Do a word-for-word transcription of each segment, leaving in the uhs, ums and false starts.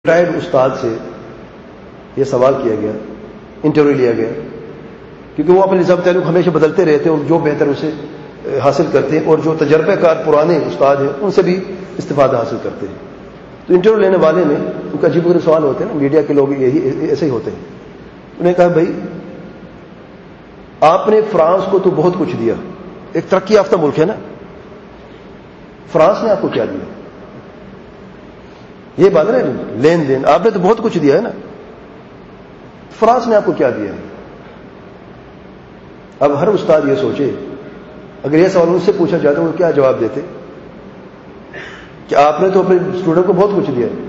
Retired استاد سے یہ سوال کیا گیا، انٹرویو لیا گیا، کیونکہ وہ اپنے نظام تعلیم ہمیشہ بدلتے رہتے ہیں اور جو بہتر اسے حاصل کرتے ہیں اور جو تجربہ کار پرانے استاد ہیں ان سے بھی استفادہ حاصل کرتے ہیں۔ تو انٹرویو لینے والے میں ان کا عجیب غریب سوال ہوتے ہیں نا، میڈیا کے لوگ یہی ایسے ہی ہوتے ہیں۔ انہوں نے کہا بھائی آپ نے فرانس کو تو بہت کچھ دیا، ایک ترقی یافتہ ملک ہے نا، فرانس نے آپ کو کیا دیا؟ یہ بات ہے نا، لین دین آپ نے تو بہت کچھ دیا ہے نا، فرانس نے آپ کو کیا دیا؟ اب ہر استاد یہ سوچے اگر یہ سوال ان سے پوچھا جاتا وہ کیا جواب دیتے کہ آپ نے تو اپنے اسٹوڈنٹ کو بہت کچھ دیا ہے،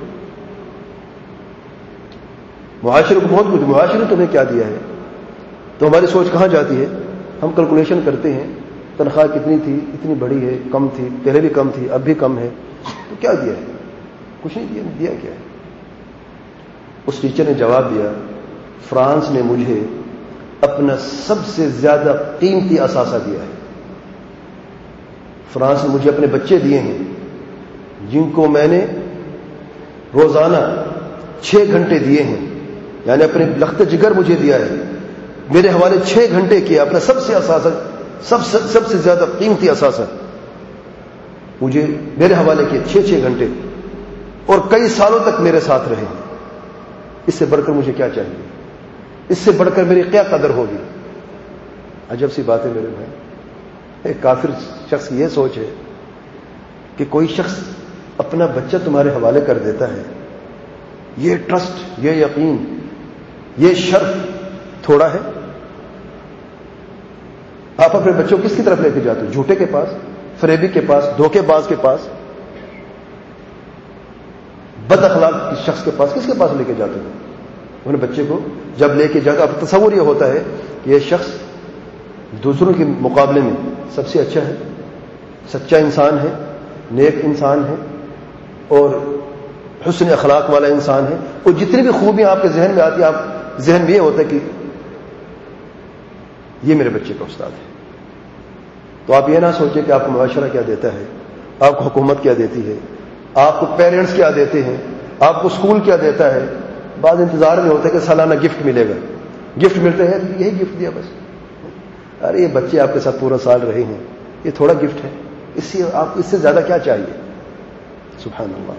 معاشرے کو بہت کچھ، معاشرے نے تمہیں کیا دیا ہے؟ تو ہماری سوچ کہاں جاتی ہے؟ ہم کیلکولیشن کرتے ہیں، تنخواہ کتنی تھی، اتنی بڑی ہے، کم تھی، پہلے بھی کم تھی، اب بھی کم ہے، تو کیا دیا ہے؟ کچھ نہیں دیا۔ دیا کیا ہے؟ اس ٹیچر نے جواب دیا فرانس نے مجھے اپنا سب سے زیادہ قیمتی اثاثہ دیا ہے، فرانس نے مجھے اپنے بچے دیے ہیں جن کو میں نے روزانہ چھ گھنٹے دیے ہیں، یعنی اپنے لخت جگر مجھے دیا ہے، میرے حوالے چھ گھنٹے کیا، اپنا سب سے اثاثہ سب سے سب سے زیادہ قیمتی اثاثہ مجھے میرے حوالے کیے چھ چھ گھنٹے، اور کئی سالوں تک میرے ساتھ رہے۔ اس سے بڑھ کر مجھے کیا چاہیے؟ اس سے بڑھ کر میری کیا قدر ہوگی؟ عجب سی بات ہے میرے بھائی، ایک کافر شخص کی یہ سوچ ہے کہ کوئی شخص اپنا بچہ تمہارے حوالے کر دیتا ہے، یہ ٹرسٹ، یہ یقین، یہ شرف تھوڑا ہے؟ آپ اپنے بچوں کو کس کی طرف لے کے جاتے ہو؟ جھوٹے کے پاس، فریبی کے پاس، دھوکے باز کے پاس، بد اخلاق شخص کے پاس، کس کے پاس لے کے جاتے ہو؟ اپنے بچے کو جب لے کے جاتا، اب تصور یہ ہوتا ہے کہ یہ شخص دوسروں کے مقابلے میں سب سے اچھا ہے، سچا انسان ہے، نیک انسان ہے اور حسن اخلاق والا انسان ہے، اور جتنی بھی خوبیاں آپ کے ذہن میں آتی ہیں، آپ ذہن میں یہ ہوتا ہے کہ یہ میرے بچے کا استاد ہے۔ تو آپ یہ نہ سوچیں کہ آپ کو معاشرہ کیا دیتا ہے، آپ کو حکومت کیا دیتی ہے، آپ کو پیرنٹس کیا دیتے ہیں، آپ کو اسکول کیا دیتا ہے۔ بعض انتظار میں ہوتا ہے کہ سالانہ گفٹ ملے گا، گفٹ ملتے ہیں، یہی گفٹ دیا بس۔ ارے یہ بچے آپ کے ساتھ پورا سال رہے ہیں، یہ تھوڑا گفٹ ہے، اس سے آپ اس سے زیادہ کیا چاہیے؟ سبحان اللہ۔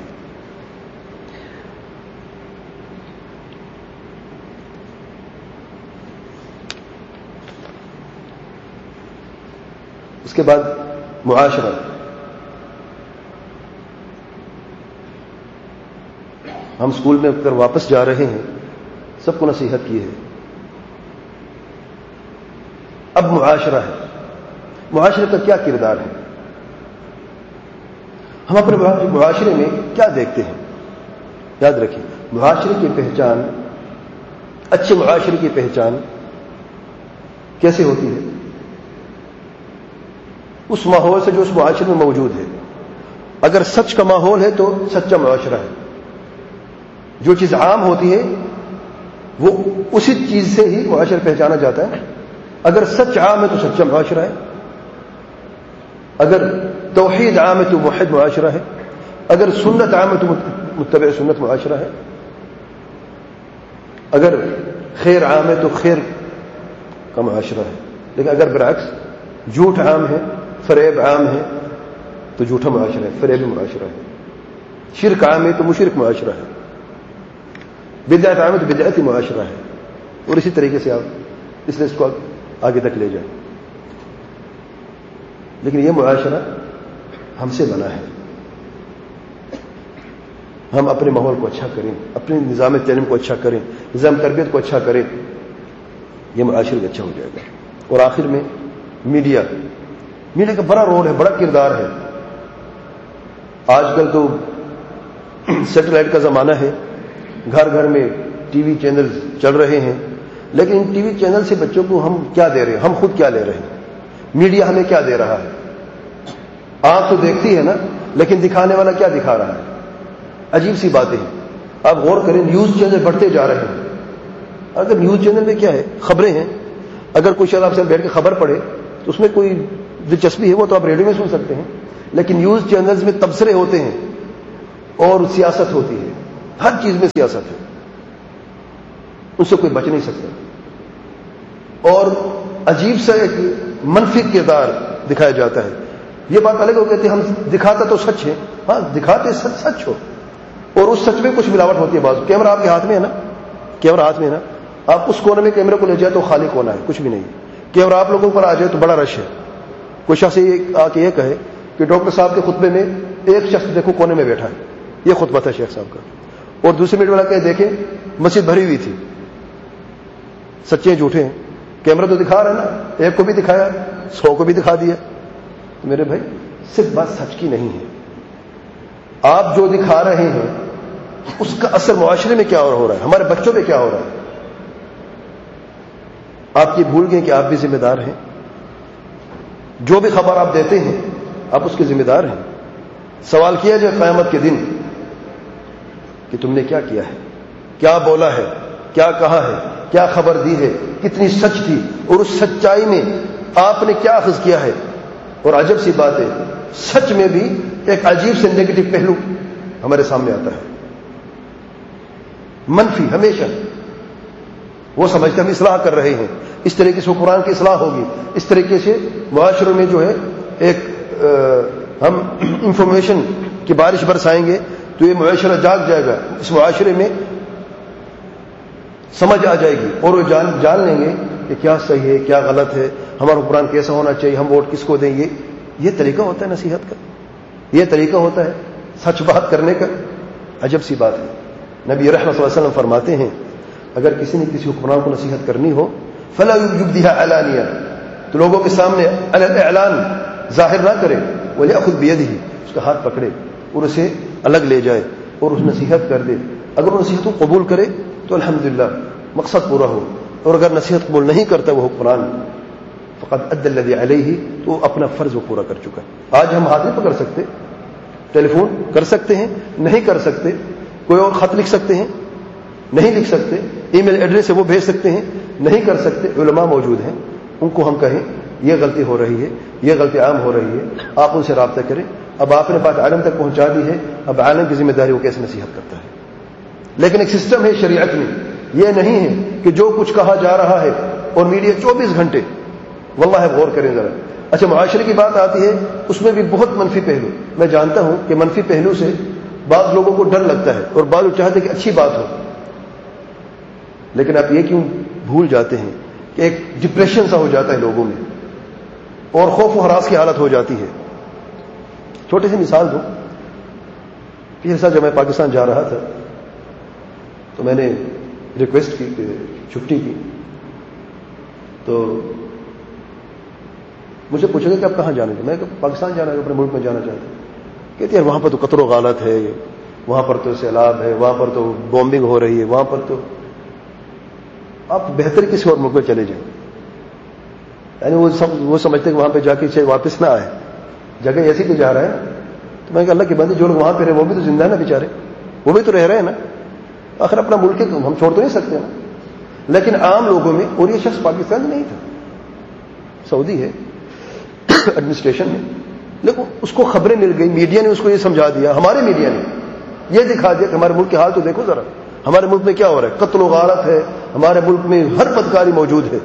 اس کے بعد معاشرہ، ہم اسکول میں اگر واپس جا رہے ہیں، سب کو نصیحت کی ہے، اب معاشرہ ہے، معاشرے کا کیا کردار ہے؟ ہم اپنے معاشرے میں کیا دیکھتے ہیں؟ یاد رکھیں، معاشرے کی پہچان، اچھے معاشرے کی پہچان کیسے ہوتی ہے؟ اس ماحول سے جو اس معاشرے میں موجود ہے۔ اگر سچ کا ماحول ہے تو سچا معاشرہ ہے، جو چیز عام ہوتی ہے وہ اسی چیز سے ہی معاشرہ پہچانا جاتا ہے۔ اگر سچ عام ہے تو سچا معاشرہ ہے، اگر توحید عام ہے تو موحد معاشرہ ہے، اگر سنت عام ہے تو متبع سنت معاشرہ ہے، اگر خیر عام ہے تو خیر کا معاشرہ ہے۔ لیکن اگر برعکس جھوٹ عام ہے، فریب عام ہے تو جھوٹا معاشرہ ہے، فریبی معاشرہ ہے، شرک عام ہے تو مشرک معاشرہ ہے، بدعت عام ہے تو بدعتی معاشرہ ہے، اور اسی طریقے سے آپ اس لیے اس کو آگے تک لے جائیں۔ لیکن یہ معاشرہ ہم سے بنا ہے، ہم اپنے ماحول کو اچھا کریں، اپنے نظام تعلیم کو اچھا کریں، نظام تربیت کو اچھا کریں، یہ معاشرہ بھی اچھا ہو جائے گا۔ اور آخر میں میڈیا، میڈیا کا بڑا رول ہے، بڑا کردار ہے۔ آج کل تو سیٹلائٹ کا زمانہ ہے، گھر گھر میں ٹی وی چینل چل رہے ہیں، لیکن ان ٹی وی چینل سے بچوں کو ہم کیا دے رہے ہیں؟ ہم خود کیا لے رہے ہیں؟ میڈیا ہمیں کیا دے رہا ہے؟ آنکھ تو دیکھتی ہے نا، لیکن دکھانے والا کیا دکھا رہا ہے؟ عجیب سی باتیں ہیں۔ آپ غور کریں، نیوز چینل بڑھتے جا رہے ہیں۔ اگر نیوز چینل میں کیا ہے؟ خبریں ہیں، اگر کوئی شخص آپ سے بیٹھ کے خبر پڑھے تو اس میں کوئی دلچسپی ہے وہ تو آپ ریڈیو میں سن سکتے ہیں، لیکن نیوز چینلز میں تبصرے ہوتے ہیں اور سیاست ہوتی ہے، ہر چیز میں سیاست ہے، ان سے کوئی بچ نہیں سکتا، اور عجیب سا ایک منفی کردار دکھایا جاتا ہے. یہ بات الگ ہو کہتے ہیں ہم دکھاتا تو سچ ہے، ہاں دکھاتے سچ سچ ہو، اور اس سچ میں کچھ ملاوٹ ہوتی ہے. بعض کیمرہ آپ کے ہاتھ میں ہے نا، کیمرہ ہاتھ میں ہے نا، آپ اس کونے میں کیمرے کو لے جائے تو خالی کونا ہے، کچھ بھی نہیں. کیمرہ آپ لوگوں پر آ جائے تو بڑا رش ہے. کوئی شخص یہ آ کے یہ کہے کہ ڈاکٹر صاحب کے خطبے میں ایک شخص دیکھو کونے میں بیٹھا ہے، یہ خطبہ تھا شیخ صاحب کا، اور دوسرے منٹ والا کہ دیکھیں مسجد بھری ہوئی تھی. سچے جھوٹے ہیں؟ کیمرہ تو دکھا رہا ہے نا، ایک کو بھی دکھایا، سو کو بھی دکھا دیا. میرے بھائی صرف بات سچ کی نہیں ہے، آپ جو دکھا رہے ہیں اس کا اثر معاشرے میں کیا ہو رہا ہے، ہمارے بچوں پہ کیا ہو رہا ہے. آپ یہ بھول گئے کہ آپ بھی ذمہ دار ہیں. جو بھی خبر آپ دیتے ہیں آپ اس کے ذمہ دار ہیں. سوال کیا جائے قیامت کے دن کہ تم نے کیا کیا ہے، کیا بولا ہے، کیا کہا ہے، کیا خبر دی ہے، کتنی سچ تھی، اور اس سچائی میں آپ نے کیا اخذ کیا ہے. اور عجب سی بات ہے، سچ میں بھی ایک عجیب سے نیگیٹو پہلو ہمارے سامنے آتا ہے، منفی ہمیشہ. وہ سمجھتے ہم اصلاح کر رہے ہیں، اس طریقے سے قرآن کی اصلاح ہوگی، اس طریقے سے معاشرے میں جو ہے ایک ہم انفارمیشن کی بارش برسائیں گے تو یہ معاشرہ جاگ جائے گا، اس معاشرے میں سمجھ آ جائے گی، اور وہ جان جان لیں گے کہ کیا صحیح ہے کیا غلط ہے، ہمارا قرآن کیسا ہونا چاہیے، ہم ووٹ کس کو دیں. یہ یہ طریقہ ہوتا ہے نصیحت کا، یہ طریقہ ہوتا ہے سچ بات کرنے کا. عجب سی بات ہے. نبی رحمت صلی اللہ علیہ وسلم فرماتے ہیں اگر کسی نے کسی حکمران کو نصیحت کرنی ہو فلا یبدیها علانیہ، تو لوگوں کے سامنے اعلان ظاہر نہ کرے، ولیأخذ بیدہ، اس کا ہاتھ پکڑے اور اسے الگ لے جائے اور اس نصیحت کر دے. اگر وہ نصیحت کو قبول کرے تو الحمدللہ مقصد پورا ہو، اور اگر نصیحت قبول نہیں کرتا وہ حکمران فقد ادى الذی علیہ، تو اپنا فرض وہ پورا کر چکا. آج ہم ہاتھ نہیں پکڑ سکتے، ٹیلی فون کر سکتے ہیں نہیں کر سکتے، کوئی اور خط لکھ سکتے ہیں نہیں لکھ سکتے، ای میل ایڈریس ہے وہ بھیج سکتے ہیں نہیں کر سکتے. علماء موجود ہیں، ان کو ہم کہیں یہ غلطی ہو رہی ہے، یہ غلطی عام ہو رہی ہے، آپ ان سے رابطہ کریں. اب آپ نے بات عالم تک پہنچا دی ہے، اب عالم کی ذمہ داری وہ کیسے نصیحت کرتا ہے. لیکن ایک سسٹم ہے شریعت میں، یہ نہیں ہے کہ جو کچھ کہا جا رہا ہے اور میڈیا چوبیس گھنٹے. واللہ غور کریں ذرا. اچھا معاشرے کی بات آتی ہے، اس میں بھی بہت منفی پہلو. میں جانتا ہوں کہ منفی پہلو سے بعض لوگوں کو ڈر لگتا ہے اور بعض لوگ چاہتے ہیں کہ اچھی بات ہو، لیکن آپ یہ کیوں بھول جاتے ہیں کہ ایک ڈپریشن سا ہو جاتا ہے لوگوں میں اور خوف و ہراس کی حالت ہو جاتی ہے. چھوٹی سی مثال دوں. پچھلے سال جب میں پاکستان جا رہا تھا تو میں نے ریکویسٹ کی کہ چھٹی کی، تو مجھے پوچھا گیا کہ آپ کہاں جانے گے. میں کہ پاکستان جانا ہے، اپنے ملک میں جانا چاہتا ہوں. کہتے ہیں وہاں پر تو قتل و غارت ہے، وہاں پر تو سیلاب ہے، وہاں پر تو بومبنگ ہو رہی ہے، وہاں پر تو آپ بہتر کسی اور ملک میں چلے جائیں. یعنی وہ سب وہ سمجھتے ہیں کہ وہاں پہ جا کے چاہے واپس نہ آئے، جگہ ایسی تو جا رہا ہے. تو میں کہ اللہ کی بندی جو لوگ وہاں پہ رہے وہ بھی تو زندہ ہے نا بیچارے، وہ بھی تو رہ رہے ہیں نا. آخر اپنا ملک ہے تو ہم چھوڑ تو نہیں سکتے نا. لیکن عام لوگوں میں، اور یہ شخص پاکستانی نہیں تھا، سعودی ہے ایڈمنسٹریشن میں، لیکن اس کو خبریں مل گئی، میڈیا نے اس کو یہ سمجھا دیا، ہمارے میڈیا نے یہ دکھا دیا کہ ہمارے ملک کے حال تو دیکھو ذرا، ہمارے ملک میں کیا ہو رہا ہے، قتل و غارت ہے، ہمارے ملک میں ہر بدکاری موجود ہے.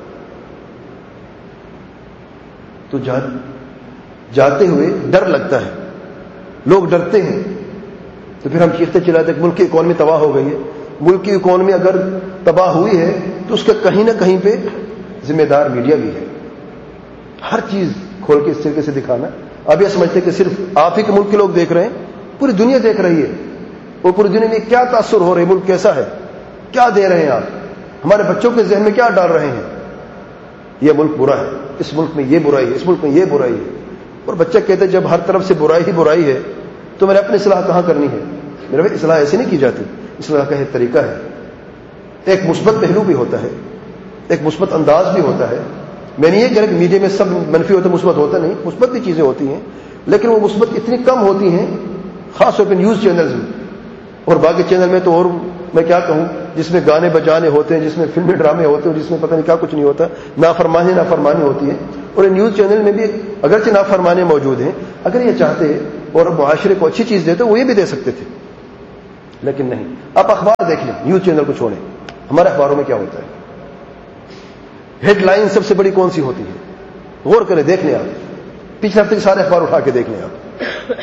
تو جا جاتے ہوئے ڈر لگتا ہے، لوگ ڈرتے ہیں. تو پھر ہم چیختے چلاتے کہ ملک کی اکانومی تباہ ہو گئی ہے. ملک کی اکانومی اگر تباہ ہوئی ہے تو اس کے کہیں نہ کہیں پہ ذمہ دار میڈیا بھی ہے. ہر چیز کھول کے اس طریقے سے دکھانا. اب یہ سمجھتے کہ صرف آپ ہی کے ملک کے لوگ دیکھ رہے ہیں، پوری دنیا دیکھ رہی ہے، اور پوری دنیا میں کیا تاثر ہو رہا ہے، ملک کیسا ہے، کیا دے رہے ہیں آپ، ہمارے بچوں کے ذہن میں کیا ڈال رہے ہیں. یہ ملک برا ہے، اس ملک میں یہ برائی ہے، اس ملک میں یہ برائی ہے. اور بچہ کہتے جب ہر طرف سے برائی ہی برائی ہے تو میں نے اپنی اصلاح کہاں کرنی ہے. میرے بھائی اصلاح ایسی نہیں کی جاتی، اصلاح کا ایک طریقہ ہے، ایک مثبت پہلو بھی ہوتا ہے، ایک مثبت انداز بھی ہوتا ہے. میں نہیں یہ کہہ رہا کہ میڈیا میں سب منفی ہوتا مثبت ہوتا نہیں، مثبت بھی چیزیں ہوتی ہیں، لیکن وہ مثبت اتنی کم ہوتی ہیں، خاص طور پہ نیوز چینلز میں. اور باقی چینل میں تو اور میں کیا کہوں، جس میں گانے بجانے ہوتے ہیں، جس میں فلمی ڈرامے ہوتے ہیں، جس میں پتہ نہیں کیا کچھ نہیں ہوتا، نافرمانی نافرمانی ہوتی ہے. اور نیوز چینل میں بھی اگرچہ نافرمانی موجود ہیں، اگر یہ چاہتے اور معاشرے کو اچھی چیز دیتے وہ یہ بھی دے سکتے تھے، لیکن نہیں. آپ اخبار دیکھ لیں, نیوز چینل کو چھوڑیں, ہمارے اخباروں میں کیا ہوتا ہے؟ ہیڈ لائن سب سے بڑی کون سی ہوتی ہے؟ غور کریں, دیکھ لیں آپ, پچھلے ہفتے کے سارے اخبار اٹھا کے دیکھ لیں آپ,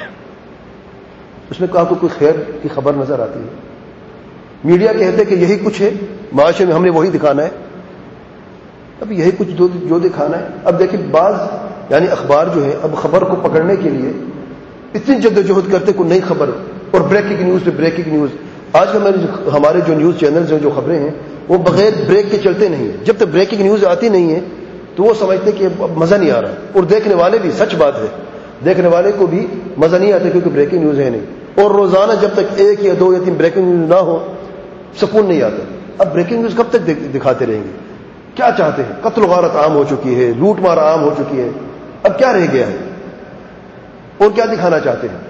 اس میں آپ کو کوئی خیر کی خبر نظر آتی ہے؟ میڈیا کہتے کہ یہی کچھ ہے معاشرے میں, ہم نے وہی دکھانا ہے. اب یہی کچھ جو جو دکھانا ہے. اب دیکھیں بعض یعنی اخبار جو ہے اب خبر کو پکڑنے کے لیے اتنی جدوجہد کرتے کوئی نئی خبر اور بریکنگ نیوز پہ بریکنگ نیوز. آج کل ہمارے جو نیوز چینلز ہیں جو خبریں ہیں وہ بغیر بریک کے چلتے نہیں ہیں. جب تک بریکنگ نیوز آتی نہیں ہے تو وہ سمجھتے کہ اب مزہ نہیں آ رہا, اور دیکھنے والے بھی, سچ بات ہے, دیکھنے والے کو بھی مزہ نہیں آتا کیونکہ بریکنگ نیوز ہے نہیں. اور روزانہ جب تک ایک یا دو یا تین بریکنگ نیوز نہ ہو سکون نہیں آتا. اب بریکنگ نیوز کب تک دکھاتے رہیں گے؟ کیا چاہتے ہیں؟ قتل و غارت عام ہو چکی ہے, لوٹ مار عام ہو چکی ہے, اب کیا رہ گیا ہے اور کیا دکھانا چاہتے ہیں؟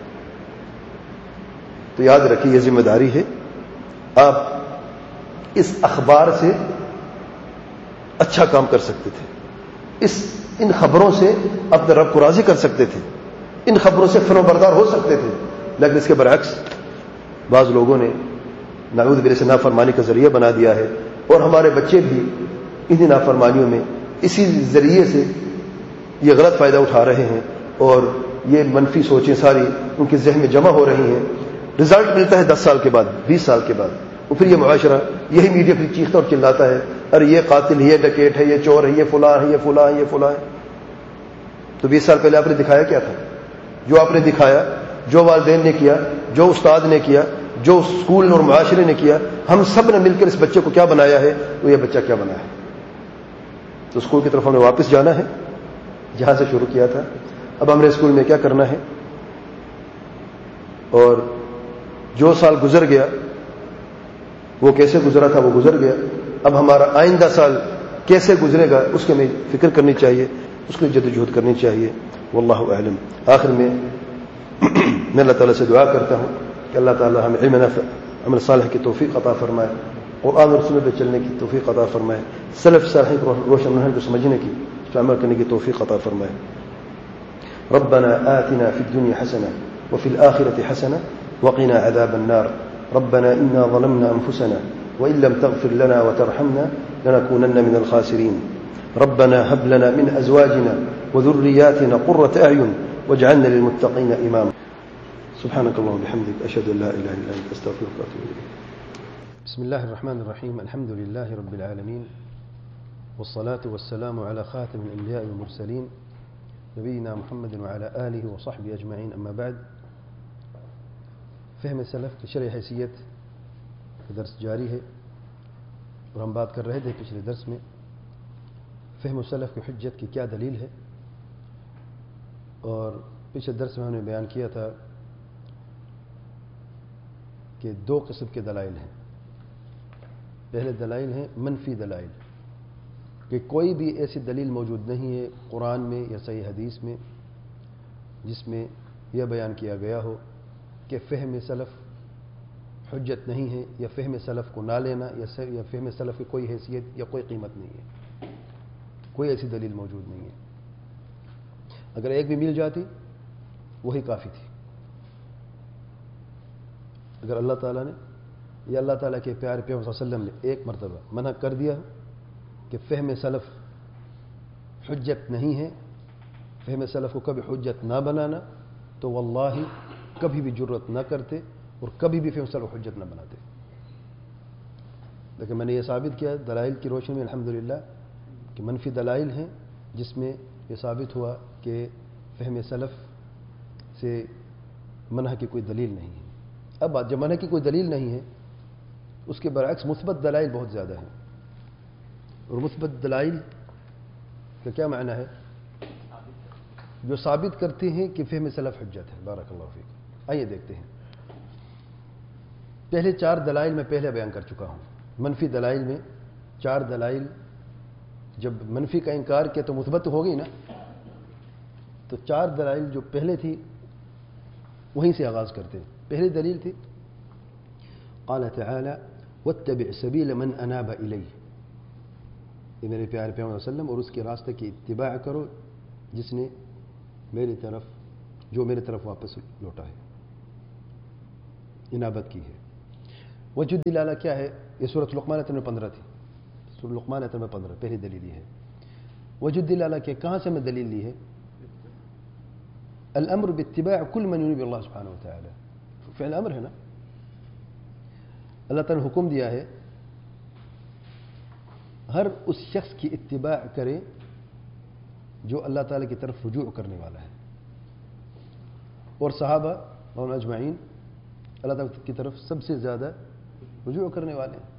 تو یاد رکھیے یہ ذمہ داری ہے, آپ اس اخبار سے اچھا کام کر سکتے تھے, اس ان خبروں سے اپنے رب کو راضی کر سکتے تھے, ان خبروں سے فرما بردار ہو سکتے تھے. لیکن اس کے برعکس بعض لوگوں نے نعوذ باللہ سے نافرمانی کا ذریعہ بنا دیا ہے, اور ہمارے بچے بھی انہی نافرمانیوں میں اسی ذریعے سے یہ غلط فائدہ اٹھا رہے ہیں, اور یہ منفی سوچیں ساری ان کے ذہن میں جمع ہو رہی ہیں. رزلٹ ملتا ہے دس سال کے بعد, بیس سال کے بعد, اور پھر یہ معاشرہ یہی میڈیا پھر چیختا اور چلاتا ہے, ارے یہ قاتل ہے, یہ ڈکیٹ ہے, یہ چور ہے, یہ فلاں ہے, یہ فلاں ہے, یہ فلاں ہے. تو بیس سال پہلے آپ نے دکھایا کیا تھا؟ جو آپ نے دکھایا, جو والدین نے کیا, جو استاد نے کیا, جو اسکول اور معاشرے نے کیا, ہم سب نے مل کر اس بچے کو کیا بنایا ہے, تو یہ بچہ کیا بنا ہے. تو اسکول کی طرف ہمیں واپس جانا ہے جہاں سے شروع کیا تھا. اب ہمارے اسکول میں کیا کرنا ہے, اور جو سال گزر گیا وہ کیسے گزرا تھا وہ گزر گیا, اب ہمارا آئندہ سال کیسے گزرے گا اس کے ہمیں فکر کرنی چاہیے, اس کی جدوجہد کرنی چاہیے. واللہ اعلم. آخر میں میں اللہ تعالیٰ سے دعا کرتا ہوں کہ اللہ تعالیٰ ہمیں علم نافع عمل صالح کی توفیق عطا فرمائے, قرآن اور سنت پہ چلنے کی توفیق عطا فرمائے, سلف صالحین کو روشن منہج کو سمجھنے کی, اس پہ عمل کرنے کی توفیق عطا فرمائے. ربنا آتنا في الدنيا حسنة وفي الآخرة حسنة وقنا عذاب النار. ربنا إنا ظلمنا أنفسنا وإن لم تغفر لنا وترحمنا لنكونن من الخاسرين. ربنا هب لنا من أزواجنا وذرياتنا قرة أعين واجعلنا للمتقين إماما. سبحانك اللهم وبحمدك أشهد أن لا إله إلا أنت أستغفرك وأتوب إليك. بسم الله الرحمن الرحيم. الحمد لله رب العالمين والصلاة والسلام على خاتم الأنبياء والمرسلين نبينا محمد وعلى آله وصحبه أجمعين. أما بعد, فہم سلف کی شرح حیثیت کا درس جاری ہے, اور ہم بات کر رہے تھے پچھلے درس میں فہم سلف کی حجت کی کیا دلیل ہے. اور پچھلے درس میں ہم نے بیان کیا تھا کہ دو قسم کے دلائل ہیں. پہلے دلائل ہیں منفی دلائل, کہ کوئی بھی ایسی دلیل موجود نہیں ہے قرآن میں یا صحیح حدیث میں جس میں یہ بیان کیا گیا ہو کہ فہم سلف حجت نہیں ہے, یا فہم سلف کو نہ لینا یا فہم سلف کی کوئی حیثیت یا کوئی قیمت نہیں ہے. کوئی ایسی دلیل موجود نہیں ہے. اگر ایک بھی مل جاتی وہی کافی تھی. اگر اللہ تعالیٰ نے یا اللہ تعالیٰ کے پیارے پیغمبر صلی اللہ علیہ وسلم نے ایک مرتبہ منع کر دیا کہ فہم سلف حجت نہیں ہے, فہم سلف کو کبھی حجت نہ بنانا, تو واللہ کبھی بھی جرت نہ کرتے اور کبھی بھی فہم سلف حجت نہ بناتے. لیکن میں نے یہ ثابت کیا دلائل کی روشنی میں الحمدللہ کہ منفی دلائل ہیں جس میں یہ ثابت ہوا کہ فہم سلف سے منع کی کوئی دلیل نہیں ہے. اب جب منع کی کوئی دلیل نہیں ہے اس کے برعکس مثبت دلائل بہت زیادہ ہیں. اور مثبت دلائل کا کیا معنی ہے؟ جو ثابت کرتے ہیں کہ فہم سلف حجت ہے. بارک اللہ فیک. آئیے دیکھتے ہیں. پہلے چار دلائل میں پہلے بیان کر چکا ہوں. منفی دلائل میں چار دلائل, جب منفی کا انکار کیا تو مثبت ہو گئی نا, تو چار دلائل جو پہلے تھی وہیں سے آغاز کرتے ہیں. پہلی دلیل تھی قال تعالی واتبع سبیل من اناب الی, یہ میرے پیارے پیغمبر صلی اللہ علیہ وسلم اور اس کے راستے کی اتباع کرو جس نے میری طرف جو میری طرف واپس لوٹا ہے, انابت کی ہے. وجہ دلالہ کیا ہے؟ یہ سورۃ لقمان آیت نمبر پندرہ تھی. سورۃ لقمان آیت نمبر پندرہ پہلی دلیل یہ ہے. وجہ دلالہ کیا؟ کہاں سے میں دلیل لی ہے؟ الامر باتباع کل من ينيب اللہ سبحانہ وتعالی. فعل امر ہے نا. اللہ تعالیٰ نے حکم دیا ہے ہر اس شخص کی اتباع کرے جو اللہ تعالیٰ کی طرف رجوع کرنے والا ہے. اور صحابہ اور اجمعین اللہ تعالیٰ کی طرف سب سے زیادہ رجوع کرنے والے ہیں.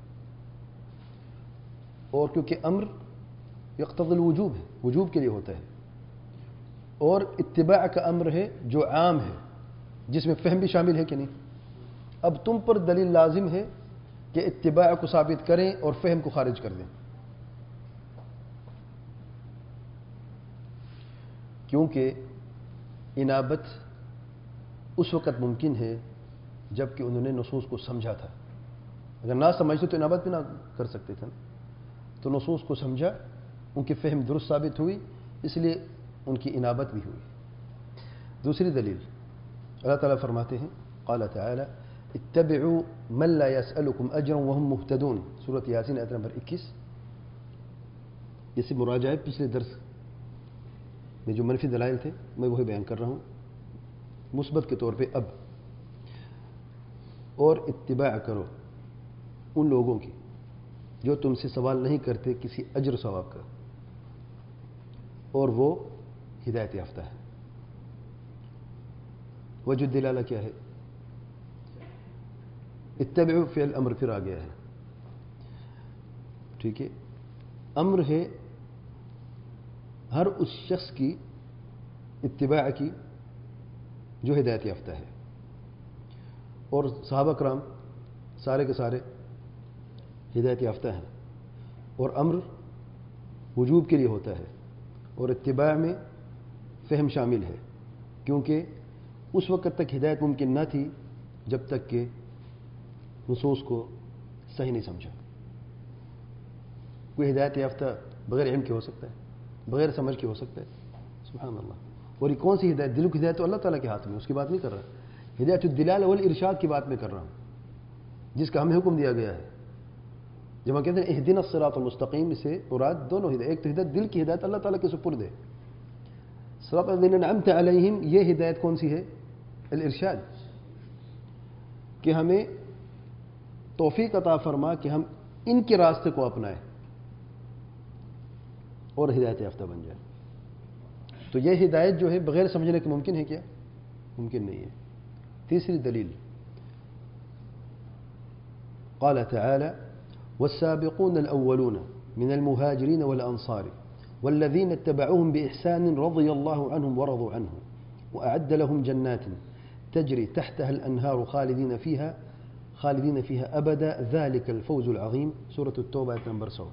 اور کیونکہ امر یقتضی الوجوب ہے، وجوب کے لیے ہوتا ہے، اور اتباع کا امر ہے جو عام ہے جس میں فہم بھی شامل ہے کہ نہیں. اب تم پر دلیل لازم ہے کہ اتباع کو ثابت کریں اور فہم کو خارج کر دیں، کیونکہ انابت اس وقت ممکن ہے جب کہ انہوں نے نصوص کو سمجھا تھا. اگر نہ سمجھتے تو انابت بھی نہ کر سکتے تھے. تو نصوص کو سمجھا، ان کی فہم درست ثابت ہوئی، اس لیے ان کی انابت بھی ہوئی. دوسری دلیل اللہ تعالیٰ فرماتے ہیں قال تعالی اتبعوا من لا يسألكم اجرا وهم مهتدون. سورۃ یاسین آیت نمبر اکیس. یہ سے مراجعہ ہے پچھلے درس میں جو منفی دلائل تھے میں وہی بیان کر رہا ہوں مثبت کے طور پہ. اب اور اتباع کرو ان لوگوں کی جو تم سے سوال نہیں کرتے کسی اجر و ثواب کا، اور وہ ہدایت یافتہ ہے. وجہ دلالہ کیا ہے؟ اتبعوا فعل امر پھر آ گیا ہے. ٹھیک ہے، امر ہے ہر اس شخص کی اتباع کی جو ہدایت یافتہ ہے. اور صحابہ کرام سارے کے سارے ہدایت یافتہ ہیں. اور امر وجوب کے لیے ہوتا ہے اور اتباع میں فہم شامل ہے، کیونکہ اس وقت تک ہدایت ممکن نہ تھی جب تک کہ نصوص کو صحیح نہیں سمجھا. کوئی ہدایت یافتہ بغیر علم کے ہو سکتا ہے، بغیر سمجھ کے ہو سکتا ہے. سبحان اللہ. اور یہ کون سی ہدایت؟ دل کی ہدایت تو اللہ تعالیٰ کے ہاتھ میں، اس کی بات نہیں کر رہا. ہدایت الدلالہ والارشاد کی بات میں کر رہا ہوں، جس کا ہمیں حکم دیا گیا ہے. جب ہم کہتے ہیں اہدنا الصراط المستقیم، سے مراد دونوں ہدایت. ایک تو ہدایت دل کی ہدایت اللہ تعالیٰ کے سپرد ہے، صراط الذین انعمت علیہم. یہ ہدایت کون سی ہے؟ الارشاد، کہ ہمیں توفیق عطا فرما کہ ہم ان کے راستے کو اپنائیں اور ہدایت یافتہ بن جائیں. تو یہ ہدایت جو ہے بغیر سمجھنے کے ممکن ہے کیا؟ ممکن نہیں ہے. تیسری دلیل قال تعالی والسابقون الأولون من المهاجرين والأنصار والذين اتبعوهم بإحسان رضي الله عنهم ورضوا عنه وأعد لهم جنات تجري تحتها الأنهار خالدين فيها خالدين فيها أبدا ذلك الفوز العظيم. سورة التوبة نمبر سو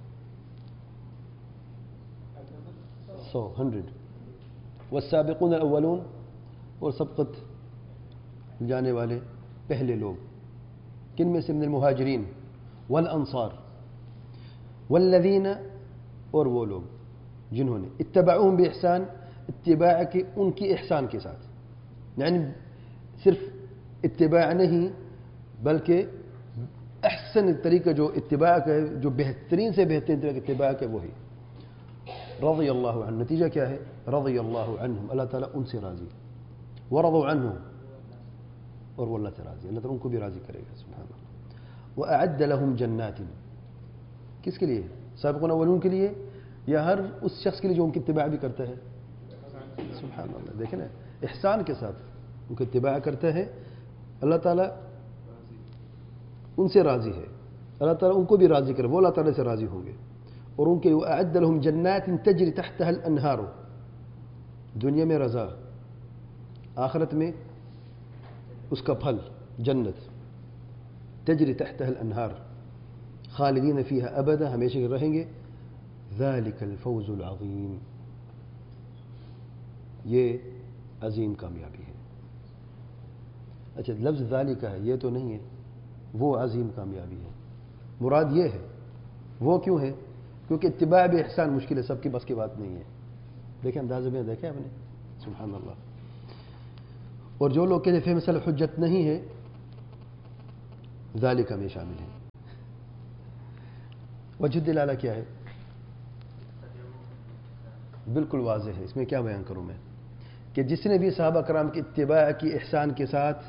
سو ہنڈریڈ. والسابقون الأولون، اور سبقت جانے والے پہلے لوگ. کن میں سے؟ من المہاجرین والانصار والذین، اور وہ لوگ جنہوں نے اتبعوہم باحسان، اتباع کی ان کی احسان کے ساتھ. یعنی صرف اتباع نہیں بلکہ احسن طریقہ جو اتباع کا ہے، جو بہترین سے بہترین طریقہ اتباع کا وہی. رضی اللہ عنہ، نتیجہ کیا ہے؟ رضی اللہ عنہم، اللہ تعالیٰ ان سے راضی. ورضوا عنہ، اور وہ اللہ سے راضی، اللہ تعالیٰ ان کو بھی راضی کرے گا. سبحان اللہ. وأعد لهم جنات، کس کے لیے؟ سابقون اولون کے لیے، یا ہر اس شخص کے لیے جو ان کی اتباع بھی کرتا ہے؟ سبحان اللہ. دیکھیں نا، احسان کے ساتھ ان کی اتباع کرتا ہے، اللہ تعالیٰ ان سے راضی ہے، اللہ تعالیٰ ان کو بھی راضی کرے، وہ اللہ تعالیٰ سے راضی ہوں گے. اور ان کے وأعد لهم جنات تجری تحتها الانہار، دنیا میں رضا، آخرت میں اس کا پھل جنت. تجری تحتها الانہار خالدین فیہا ابدا، ہمیشہ رہیں گے. ذالک الفوز العظیم، یہ عظیم کامیابی ہے. اچھا، لفظ ذالک ہے، یہ تو نہیں ہے، وہ عظیم کامیابی ہے. مراد یہ ہے. وہ کیوں ہے؟ کیونکہ اتباع بھی احسان مشکل ہے، سب کی بس کی بات نہیں ہے. دیکھیں اندازے میں، دیکھیں آپ نے. سبحان اللہ. اور جو لوگ کہتے ہیں فہم سلف حجت نہیں ہے، ذالک میں شامل ہیں۔ وجہ دلالہ کیا ہے؟ بالکل واضح ہے، اس میں کیا بیان کروں میں کہ جس نے بھی صحابہ کرام کی اتباع کی احسان کے ساتھ،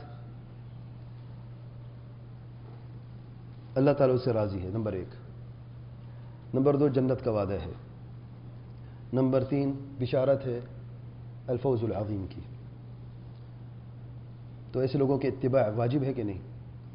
اللہ تعالیٰ اس سے راضی ہے، نمبر ایک۔ نمبر دو، جنت کا وعدہ ہے۔ نمبر تین، بشارت ہے الفوز العظیم کی۔ تو ایسے لوگوں کی اتباع واجب ہے کہ نہیں؟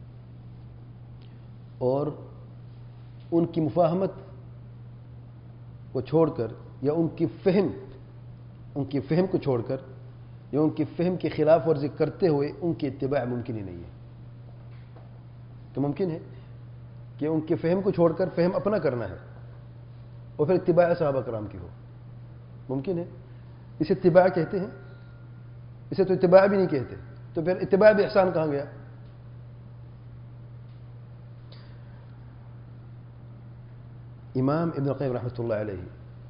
اور ان کی مفاہمت کو چھوڑ کر یا ان کی فہم ان کی فہم کو چھوڑ کر یا ان کی فہم کی خلاف ورزی کرتے ہوئے ان کی اتباع ممکن ہی نہیں ہے۔ تو ممکن ہے کہ ان کی فہم کو چھوڑ کر فہم اپنا کرنا ہے اور پھر اتباع صحابہ کرام کی ہو، ممکن ہے؟ اسے اتباع کہتے ہیں؟ اسے تو اتباع بھی نہیں کہتے، تو پھر اتباع بھی احسان کہاں گیا؟ امام ابن القیم رحمۃ اللہ علیہ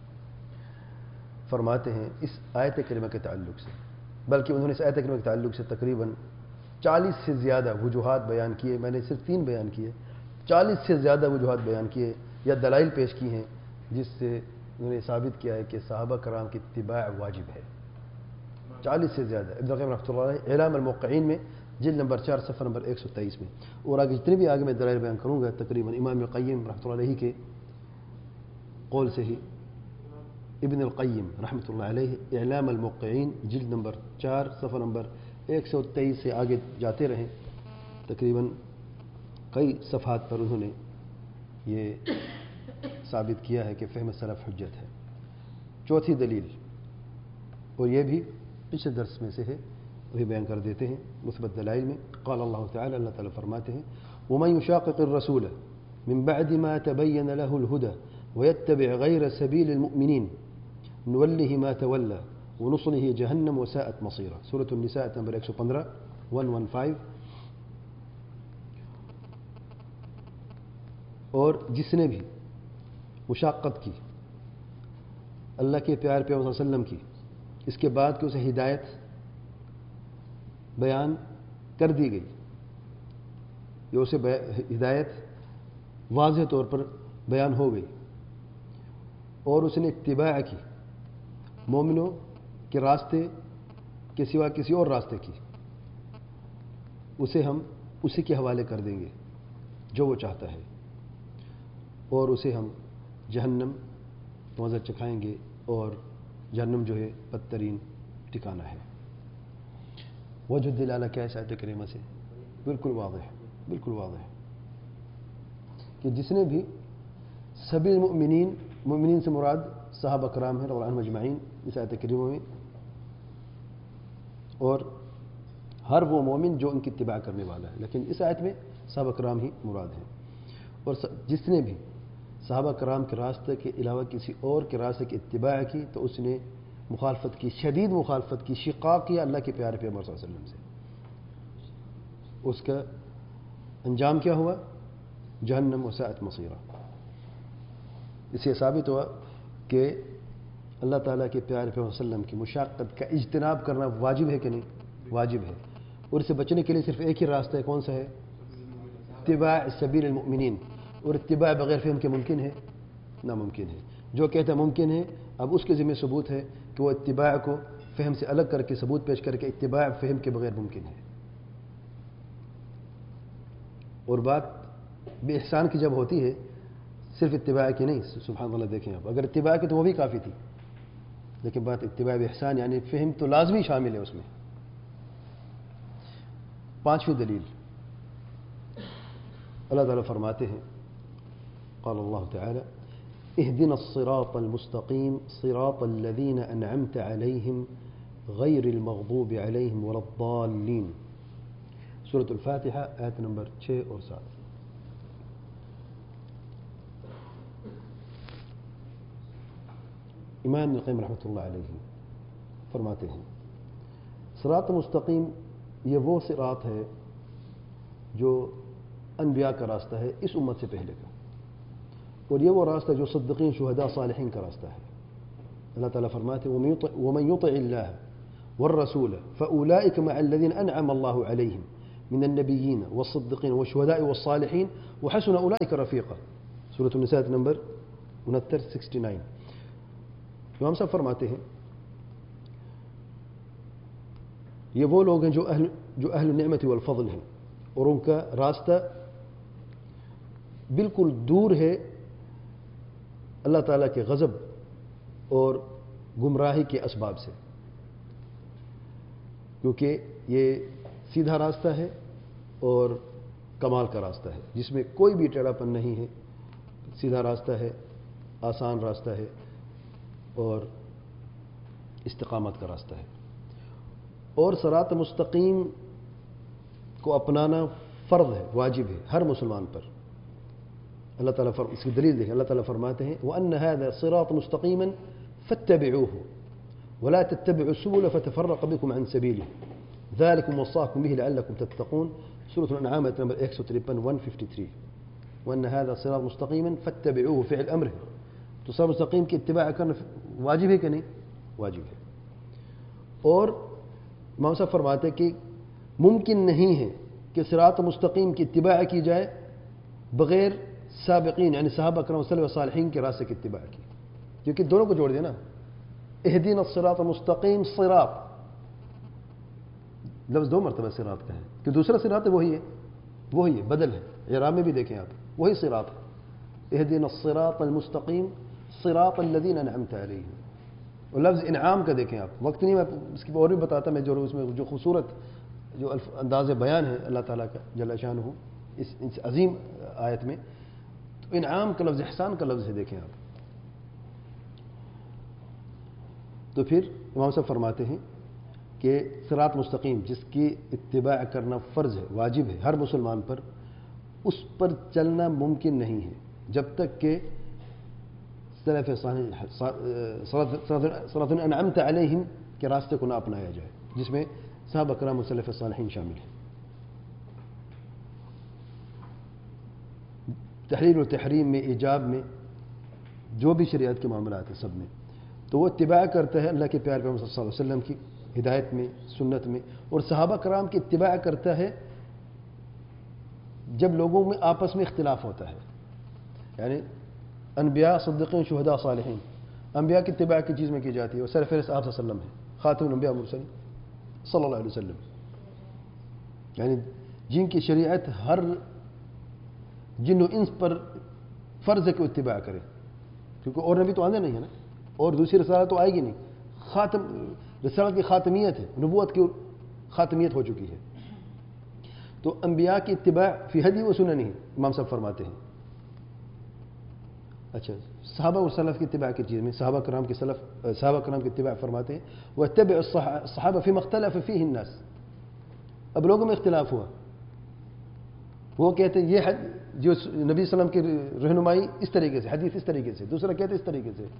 فرماتے ہیں اس آیت کریمہ کے تعلق سے، بلکہ انہوں نے اس آیت کریمہ کے تعلق سے تقریباً چالیس سے زیادہ وجوہات بیان کیے، میں نے صرف تین بیان کیے، چالیس سے زیادہ وجوہات بیان کیے یا دلائل پیش کی ہیں جس سے انہوں نے ثابت کیا ہے کہ صحابہ کرام کی اتباع واجب ہے، چالیس سے زیادہ۔ ابن القیم رحمۃ اللہ علیہ اعلام الموقعین میں جلد نمبر چار صفحہ نمبر ایک سو تیئیس میں، اور آگے جتنے بھی آگے میں دلائل بیان کروں گا تقریباً امام القیم رحمۃ اللہ علیہ کے قول سے ہی۔ ابن القیم رحمۃ اللہ علیہ اعلام الموقعین جلد نمبر چار صفحہ نمبر ایک سو تیئیس سے آگے جاتے رہیں، تقریباً کئی صفحات پر انہوں نے یہ ثابت کیا ہے کہ فہم سلف حجت ہے۔ چوتھی دلیل، اور یہ بھی پچھلے درس میں سے ہے، وہی بیان کر دیتے ہیں مثبت دلائل میں۔ قال اللہ تعالی، اللہ تعالیٰ فرماتے ہیں وَمَن يُشَاقِقِ الرَّسُولَ مِن بَعْدِ مَا تَبَيَّنَ لَهُ الْهُدَى وَيَتَّبِعْ غَيْرَ سَبِيلِ الْمُؤْمِنِينَ نُوَلِّهِ مَا تَوَلَّى وَنُصْلِهِ جَهَنَّمَ وَسَاءَتْ مَصِيرًا، سورۃ النساء نمبر ایک سو پندرہ، ایک سو پندرہ۔ اور جس نے بھی مشاقت کی اللہ کے پیار پیغمبر صلی اللہ علیہ وسلم کی، اس کے بعد کہ اسے ہدایت بیان کر دی گئی یا اسے ہدایت واضح طور پر بیان ہو گئی اور اس نے اتباع کی مومنوں کے راستے کے سوا کسی اور راستے کی، اسے ہم اسی کے حوالے کر دیں گے جو وہ چاہتا ہے، اور اسے ہم جہنم مزہ چکھائیں گے، اور جہنم جو ہے بدترین ٹھکانہ ہے۔ وجہ دلالہ کیا ہے آیت کریمہ سے؟ بالکل واضح ہے، بالکل واضح ہے کہ جس نے بھی سبیل المؤمنین، مؤمنین سے مراد صحابہ کرام ہیں رضی اللہ عنہم اجمعین اس آیت کریمہ میں، اور ہر وہ مومن جو ان کی اتباع کرنے والا ہے، لیکن اس آیت میں صحابہ کرام ہی مراد ہیں۔ اور جس نے بھی صحابہ کرام کے راستے کے علاوہ کسی اور کے راستے کی اتباع کی تو اس نے مخالفت کی، شدید مخالفت کی، شقاق کیا اللہ کے پیارے پیغمبر صلی اللہ علیہ وسلم سے۔ اس کا انجام کیا ہوا؟ جہنم وساءت مصیرا۔ اس سے ثابت ہوا کہ اللہ تعالیٰ کے پیارے پیغمبر صلی اللہ علیہ وسلم کی مشاقت کا اجتناب کرنا واجب ہے کہ نہیں؟ واجب ہے، اور اسے بچنے کے لیے صرف ایک ہی راستہ ہے، کون سا ہے؟ اتباع سبیل المؤمنین، اور اتباع بغیر فہم کے ممکن ہے؟ ناممکن ہے۔ جو کہتا ہے ممکن ہے، اب اس کے ذمہ ثبوت ہے کہ وہ اتباع کو فہم سے الگ کر کے ثبوت پیش کر کے اتباع فہم کے بغیر ممکن ہے۔ اور بات بے احسان کی جب ہوتی ہے، صرف اتباع کی نہیں، سبحان اللہ، دیکھیں آپ، اگر اتباع کی تو وہ بھی کافی تھی، لیکن بات اتباع بے احسان یعنی فہم تو لازمی شامل ہے اس میں۔ پانچویں دلیل، اللہ تعالیٰ فرماتے ہیں قال اللہ تعالی اهدنا الصراط المستقيم صراط الذين أنعمت عليهم غير المغضوب عليهم ولا الضالين، سورة الفاتحة آیت نمبر چھ اور سات۔ امام ابن القیم رحمۃ اللہ علیہ فرماتے ہیں صراط مستقیم یہ وہ صراط ہے جو انبیاء کا راستہ ہے اس امت سے پہلے کا، اور یہ وہ راستہ جو صدیقین، شہداء، صالحین کا راستہ ہے۔ اللہ تعالیٰ فرماتے ہیں وَمَن يُطِعِ اللَّهَ وَالرَّسُولَ فَأُولَئِكَ مَعَ الَّذِينَ أَنْعَمَ اللَّهُ عَلَيْهِمْ من النبيين والصديقين والشهداء والصالحين وحسن أولئك رفيقا. سورة النساء نمبر انہتر سکسٹی نائن. امام صاحب فرماتے ہیں یہ وہ لوگ ہیں جو اہل جو اہل نعمت والفضل ہیں اور ان کا راستہ بالکل دور ہے اللہ تعالیٰ کے غضب اور گمراہی کے اسباب سے، کیونکہ یہ سیدھا راستہ ہے اور کمال کا راستہ ہے جس میں کوئی بھی ٹیڑھا پن نہیں ہے. سیدھا راستہ ہے، آسان راستہ ہے اور استقامت کا راستہ ہے. اور صراط مستقیم کو اپنانا فرض ہے، واجب ہے ہر مسلمان پر. اللہ تعالیٰ فرم اس کی دلیل دیکھیں، اللہ تعالیٰ فرماتے ہیں وَأَنَّ هَذَا صِرَاطٌ مُسْتَقِيمًا فَاتَّبِعُوهُ وَلَا تَتَّبِعُوا السُّبُلَ فَتَفَرَّقَ بِكُمْ عَنْ سَبِيلِهِ ذَلِكُمْ وَصَّاكُمْ بِهِ لَعَلَّكُمْ تَتَّقُونَ. سورة الانعام آیت نمبر ایک سو تریپن ون ففٹی تھری. وَأَنَّ هَذَا صِرَاطٌ مُسْتَقِيمًا فَاتَّبِعُوهُ فعل امر ہے، تو صراط مستقیم کی اتباع کرنا واجب ہے کہ نہیں؟ واجب ہے. اور امام صاحب فرماتے ہیں کہ ممکن نہیں ہے کہ صراط مستقیم کی اتباع کی جائے بغیر سابقین یعنی صحابہ کرام صلی اللہ علیہ وسلم کے راستے کی اتباع کی، کیونکہ دونوں کو جوڑ دینا. اہدینا الصراط المستقیم، صراط لفظ دو مرتبہ صراط کا ہے کہ دوسرا صراط ہے وہی ہے وہی ہے بدل ہے. اعراب میں بھی دیکھیں آپ وہی صراط ہے. اہدینا الصراط المستقیم صراط الذین انعمت علیہم. اور لفظ انعام کا دیکھیں آپ، وقت نہیں میں اس کی اور بھی بتاتا میں جو اس میں جو خوبصورت جو انداز بیان ہے اللہ تعالیٰ کا جل شانہ اس اس عظیم آیت میں. تو انعام کا لفظ احسان کا لفظ ہے، دیکھیں آپ. تو پھر امام صاحب فرماتے ہیں کہ صراط مستقیم جس کی اتباع کرنا فرض ہے، واجب ہے ہر مسلمان پر، اس پر چلنا ممکن نہیں ہے جب تک کہ سلف صالح صراط انعمت علیہم کے راستے کو نہ اپنایا جائے، جس میں صحابہ کرام و سلف صالحین شامل ہیں. تحلیل و تحریم میں، ایجاب میں، جو بھی شریعت کے معاملات ہیں سب میں، تو وہ اتباع کرتا ہے اللہ کے پیارے پیغمبر صلی اللہ علیہ وسلم کی ہدایت میں، سنت میں. اور صحابہ کرام کی اتباع کرتا ہے جب لوگوں میں آپس میں اختلاف ہوتا ہے، یعنی انبیاء، صدیقین، شہداء، صالحین. انبیاء کی اتباع کی چیز میں کی جاتی ہے اور سرفہرست آپ صلی اللہ علیہ وسلم ہے، خاتم الانبیاء والمرسلین صلی اللہ علیہ وسلم، یعنی جن کی شریعت ہر جن و انس پر فرض ہے کہ اتباع کرے، کیونکہ اور نبی تو آنے نہیں ہے نا، اور دوسری رسالت تو آئے گی نہیں. خاتم رسالت کی خاتمیت ہے، نبوت کی خاتمیت ہو چکی ہے. تو انبیاء کی اتباع فی ہدی و سنن ہی امام صاحب فرماتے ہیں. اچھا، صحابہ و سلف کی اتباع کی چیز میں صحابہ کرام کی سلف صحابہ کرام کی اتباع فرماتے ہیں واتبع الصحابہ فیما اختلف فیہ الناس. اب لوگوں میں اختلاف ہوا، وہ کہتے ہیں یہ حد جو نبی صلی اللہ علیہ وسلم کی رہنمائی اس طریقے سے، حدیث اس طریقے سے، دوسرا کہتے ہیں اس طریقے سے.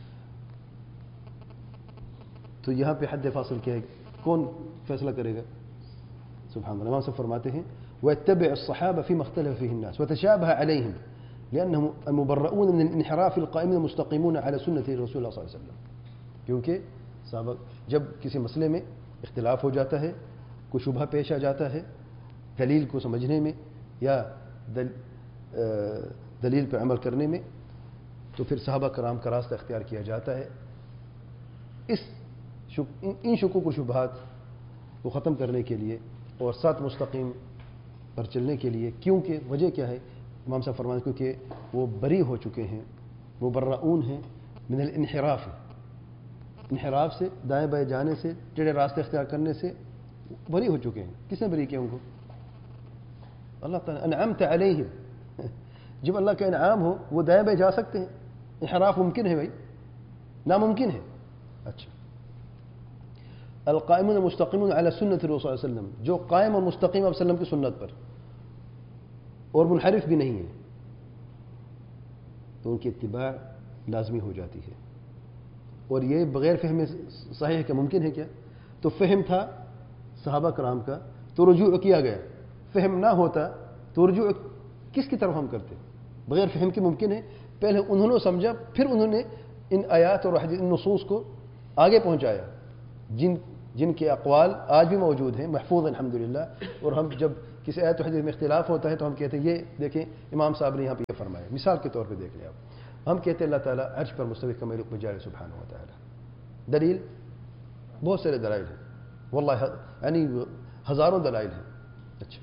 تو یہاں پہ حد فاصل کیا ہے؟ کون فیصلہ کرے گا؟ سبحان اللہ. امام صاحب فرماتے ہیں واتبع الصحابہ فیما اختلف فیہ الناس وتشابہ علیہم لأنهم المبرؤون من الانحراف القائمون المستقيمون على سنة رسول اللہ صلی اللہ علیہ وسلم. کیونکہ صحابہ جب کسی مسئلے میں اختلاف ہو جاتا ہے، کوئی شبہ پیش آ جاتا ہے دلیل کو سمجھنے میں یا دل دلیل پر عمل کرنے میں، تو پھر صحابہ کرام کا راستہ اختیار کیا جاتا ہے اس ان شکوک و شبہات کو ختم کرنے کے لیے اور صراط مستقیم پر چلنے کے لیے. کیونکہ وجہ کیا ہے؟ امام صاحب فرماتے ہیں کیونکہ وہ بری ہو چکے ہیں، وہ برعون ہیں من الانحراف، انحراف سے، دائیں بائیں جانے سے، ٹیڑھے راستے اختیار کرنے سے بری ہو چکے ہیں. کس نے بری کیا ان کو؟ اللہ تعالیٰ. انعمت علیہم، جب اللہ کا انعام ہو وہ دائیں بائیں جا سکتے ہیں. انحراف ممکن ہے بھائی؟ ناممکن ہے. اچھا، القائمون المستقیمون علی سنت رسول صلی اللہ علیہ وسلم، جو قائم اور مستقیم علیہ وسلم کی سنت پر اور منحرف بھی نہیں ہے، تو ان کی اتباع لازمی ہو جاتی ہے. اور یہ بغیر فہم صحیح کا ممکن ہے کیا؟ تو فہم تھا صحابہ کرام کا تو رجوع کیا گیا، فہم نہ ہوتا تو رجوع کس کی طرف ہم کرتے؟ بغیر فہم کے ممکن ہے. پہلے انہوں نے سمجھا، پھر انہوں نے ان آیات اور حدیث نصوص کو آگے پہنچایا جن جن کے اقوال آج بھی موجود ہیں محفوظ الحمدللہ. اور ہم جب کسی آیت و حدیث میں اختلاف ہوتا ہے تو ہم کہتے ہیں یہ دیکھیں امام صاحب نے یہاں پہ یہ فرمایا. مثال کے طور پہ دیکھ لیں آپ, ہم کہتے ہیں اللہ تعالیٰ عرش پر مستوی کما یلیق بجلالہ سبحانہ و تعالیٰ. دلیل بہت سارے دلائل ہیں واللہ, یعنی ہزاروں دلائل ہیں. اچھا,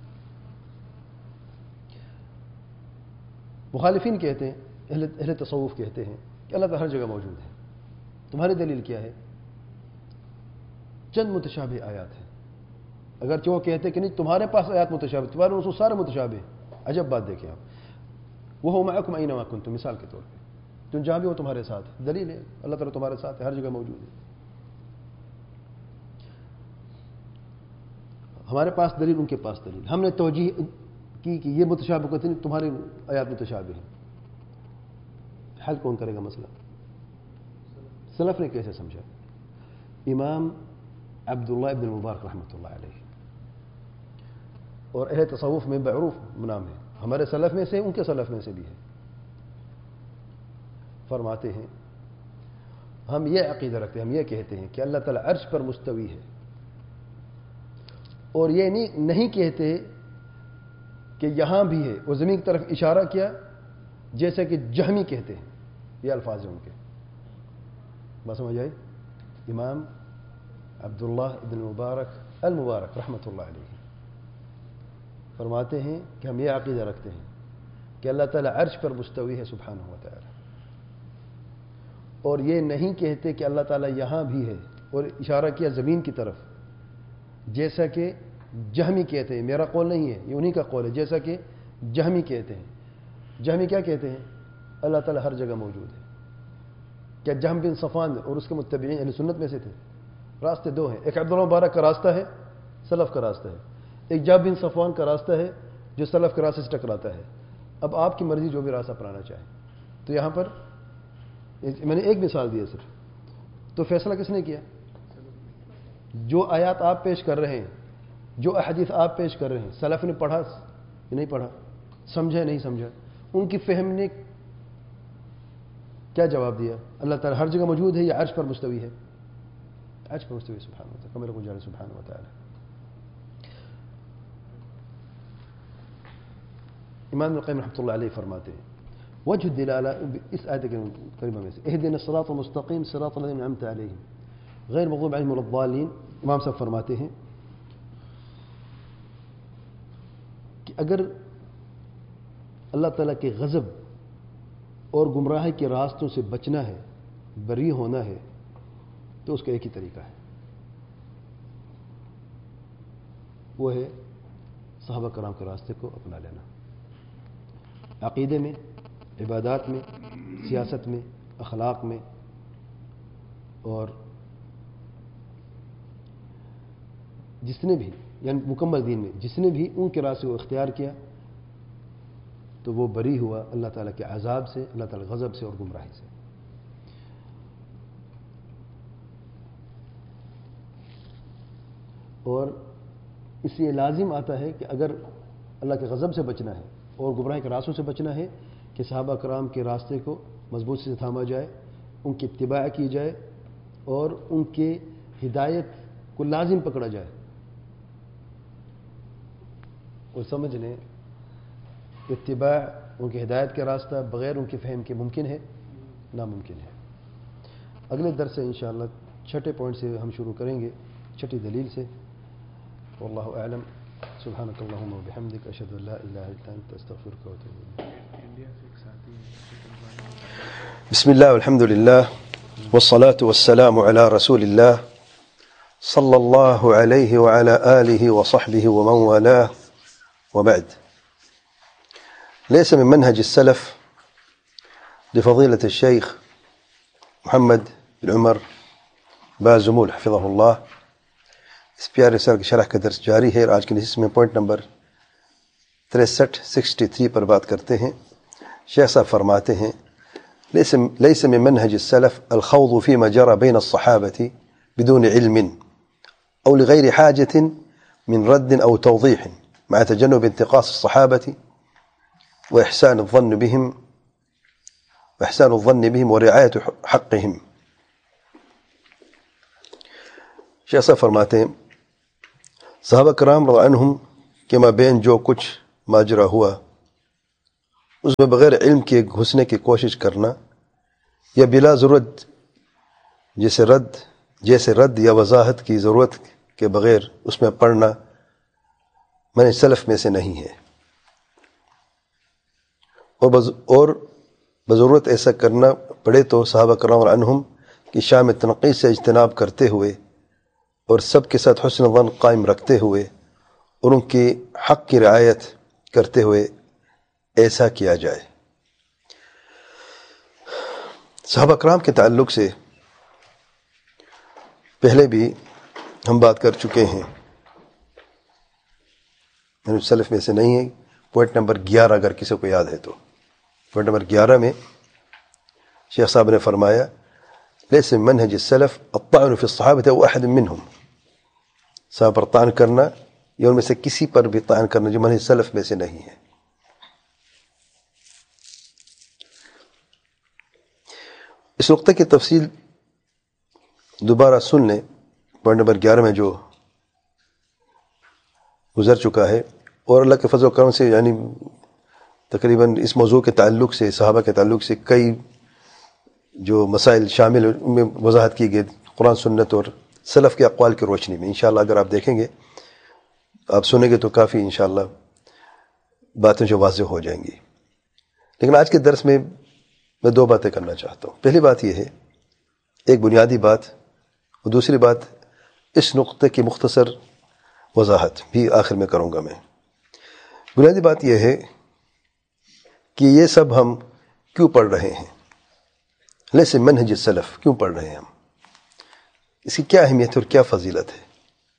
مخالفین کہتے ہیں, اہل اہل تصوف کہتے ہیں کہ اللہ تعالیٰ ہر جگہ موجود ہے. تمہاری دلیل کیا ہے؟ چند متشابہ آیات ہیں. اگرچہ وہ کہتے کہ نہیں تمہارے پاس آیات متشابہ, تمہارے رسول سارے متشابہ. عجب بات دیکھیں آپ, وہ معکم اینما کنتم, مثال کے طور پہ تم جہاں بھی ہو تمہارے ساتھ. دلیل ہے اللہ تعالیٰ تمہارے ساتھ ہے, ہر جگہ موجود ہے. ہمارے پاس دلیل, ان کے پاس دلیل. ہم نے توجیہ کی کہ یہ متشابہ کہتے ہیں, تمہاری آیات متشابہ ہیں. حل کون کرے گا مسئلہ؟ سلف نے کیسے سمجھا؟ امام عبداللہ ابن المبارک رحمۃ اللہ علیہ, اور اہل تصوف میں معروف نام ہے, ہمارے سلف میں سے ان کے سلف میں سے بھی ہے. فرماتے ہیں ہم یہ عقیدہ رکھتے ہیں, ہم یہ کہتے ہیں کہ اللہ تعالیٰ عرش پر مستوی ہے, اور یہ نہیں نہیں کہتے کہ یہاں بھی ہے, اور زمین کی طرف اشارہ کیا جیسے کہ جہمی کہتے ہیں. یہ الفاظ ہیں ان کے. بات سمجھ آئی؟ امام عبداللہ ابن المبارک المبارک رحمۃ اللہ علیہ فرماتے ہیں کہ ہم یہ عقیدہ رکھتے ہیں کہ اللہ تعالیٰ عرش پر مستوی ہے سبحانہ و تعالی, اور یہ نہیں کہتے کہ اللہ تعالیٰ یہاں بھی ہے, اور اشارہ کیا زمین کی طرف جیسا کہ جہمی کہتے ہیں. میرا قول نہیں ہے, یہ انہی کا قول ہے, جیسا کہ جہمی کہتے ہیں. جہمی کیا کہتے ہیں؟ اللہ تعالیٰ ہر جگہ موجود ہے. کیا جہم بن صفوان اور اس کے متبعین اہل سنت میں سے تھے؟ راستے دو ہیں, ایک عبداللہ مبارک کا راستہ ہے, سلف کا راستہ ہے, ایک جہم بن صفوان کا راستہ ہے جو سلف کے راستے سے ٹکراتا ہے. اب آپ کی مرضی جو بھی راستہ اپنانا چاہے. تو یہاں پر میں نے ایک مثال دی ہے صرف, تو فیصلہ کس نے کیا؟ جو آیات آپ پیش کر رہے ہیں, جو احادیث آپ پیش کر رہے ہیں, سلف نے پڑھا نہیں پڑھا, سمجھا نہیں سمجھا, ان کی فہم نے کیا جواب دیا؟ اللہ تعالیٰ ہر جگہ موجود ہے یا عرش پر مستوی ہے؟ عرش پر مستوی سبحانہ و تعالیٰ, کما یلیق بجلالہ سبحانہ و تعالیٰ. امام ابن القیم رحمۃ اللہ علیہ فرماتے ہیں وجہ الدلالہ اس آیت کے کریمہ میں سے, اہدنا الصراط المستقیم صراط الذین انعمت علیہم غیر المغضوب علیہم ولا الضالین. امام صاحب فرماتے ہیں کہ اگر اللہ تعالیٰ کے غضب اور گمراہی کے راستوں سے بچنا ہے, بری ہونا ہے, تو اس کا ایک ہی طریقہ ہے, وہ ہے صحابہ کرام کے راستے کو اپنا لینا. عقیدے میں, عبادات میں, سیاست میں, اخلاق میں, اور جس نے بھی یعنی مکمل دین میں جس نے بھی ان کے راستے کو اختیار کیا تو وہ بری ہوا اللہ تعالیٰ کے عذاب سے, اللہ تعالیٰ کے غضب سے اور گمراہی سے. اور اس لیے لازم آتا ہے کہ اگر اللہ کے غضب سے بچنا ہے اور گمراہی کے راستوں سے بچنا ہے کہ صحابہ کرام کے راستے کو مضبوط سے تھاما جائے, ان کی اتباع کی جائے, اور ان کے ہدایت کو لازم پکڑا جائے. اور سمجھ لیں اتباع ان کی ہدایت کا راستہ بغیر ان کی فہم کے ممکن ہے؟ ناممکن ہے. اگلے درس سے انشاءاللہ چھٹے پوائنٹ سے ہم شروع کریں گے, چھٹی دلیل سے. واللہ اعلم. سبحانک اللہم و بحمدک, اشہد ان لا الہ الا انت, استغفرک و اتوب الیک. بسم اللہ والحمد للہ والصلاة والسلام على رسول اللہ صلی اللہ علیہ وعلى آلہ وصحبہ ومن والاه, وبعد. ليس من منهج السلف لفضيلة الشيخ محمد بن عمر بازمول حفظه الله. اس پیارے سر کی شرح کا درس جاری ہے, اور آج کے اس میں پوائنٹ نمبر تریسٹھ سکسٹی تھری پر بات کرتے ہیں. شیخ صاحب فرماتے ہیں ليس من منهج السلف الخوض فيما جرى بين الصحابة بدون علم أو لغير حاجة من رد أو توضيح, مع تجنب انتقاص الصحابة وإحسان الظن بهم وإحسان الظن بهم ورعاية حقهم. شیخ صاحب فرماتے ہیں صحابہ کرام رضی اللہ عنہم کے مابین جو کچھ ماجرا ہوا اس میں بغیر علم کے گھسنے کی کوشش کرنا یا بلا ضرورت جیسے رد جیسے رد یا وضاحت کی ضرورت کے بغیر اس میں پڑھنا منہج سلف میں سے نہیں ہے، اور بز اور بضرورت ایسا کرنا پڑے تو صحابہ کرام رضی اللہ عنہم کی شام تنقید سے اجتناب کرتے ہوئے اور سب کے ساتھ حسن ظن قائم رکھتے ہوئے اور ان کی حق کی رعایت کرتے ہوئے ایسا کیا جائے۔ صحابہ کرام کے تعلق سے پہلے بھی ہم بات کر چکے ہیں، سلف میں سے نہیں ہے۔ پوائنٹ نمبر گیارہ اگر کسی کو یاد ہے تو پوائنٹ نمبر گیارہ میں شیخ صاحب نے فرمایا لیس من منہج السلف الطعن فی الصحابہ او احد منہم، صحابہ پر طعن کرنا یا ان میں سے کسی پر بھی طعن کرنا جو منہج سلف میں سے نہیں ہے۔ اس نقطے کی تفصیل دوبارہ سن لیں، پوائنٹ نمبر گیارہ میں جو گزر چکا ہے، اور اللہ کے فضل و کرم سے یعنی تقریباً اس موضوع کے تعلق سے صحابہ کے تعلق سے کئی جو مسائل شامل ان میں وضاحت کی گئی قرآن سنت اور سلف کے اقوال کی روشنی میں۔ انشاءاللہ اگر آپ دیکھیں گے آپ سنیں گے تو کافی انشاءاللہ باتیں جو واضح ہو جائیں گی۔ لیکن آج کے درس میں میں دو باتیں کرنا چاہتا ہوں۔ پہلی بات یہ ہے، ایک بنیادی بات، اور دوسری بات اس نقطے کی مختصر وضاحت بھی آخر میں کروں گا میں۔ بنیادی بات یہ ہے کہ یہ سب ہم کیوں پڑھ رہے ہیں، لیس منہج السلف کیوں پڑھ رہے ہیں ہم، اس کی کیا اہمیت ہے اور کیا فضیلت ہے۔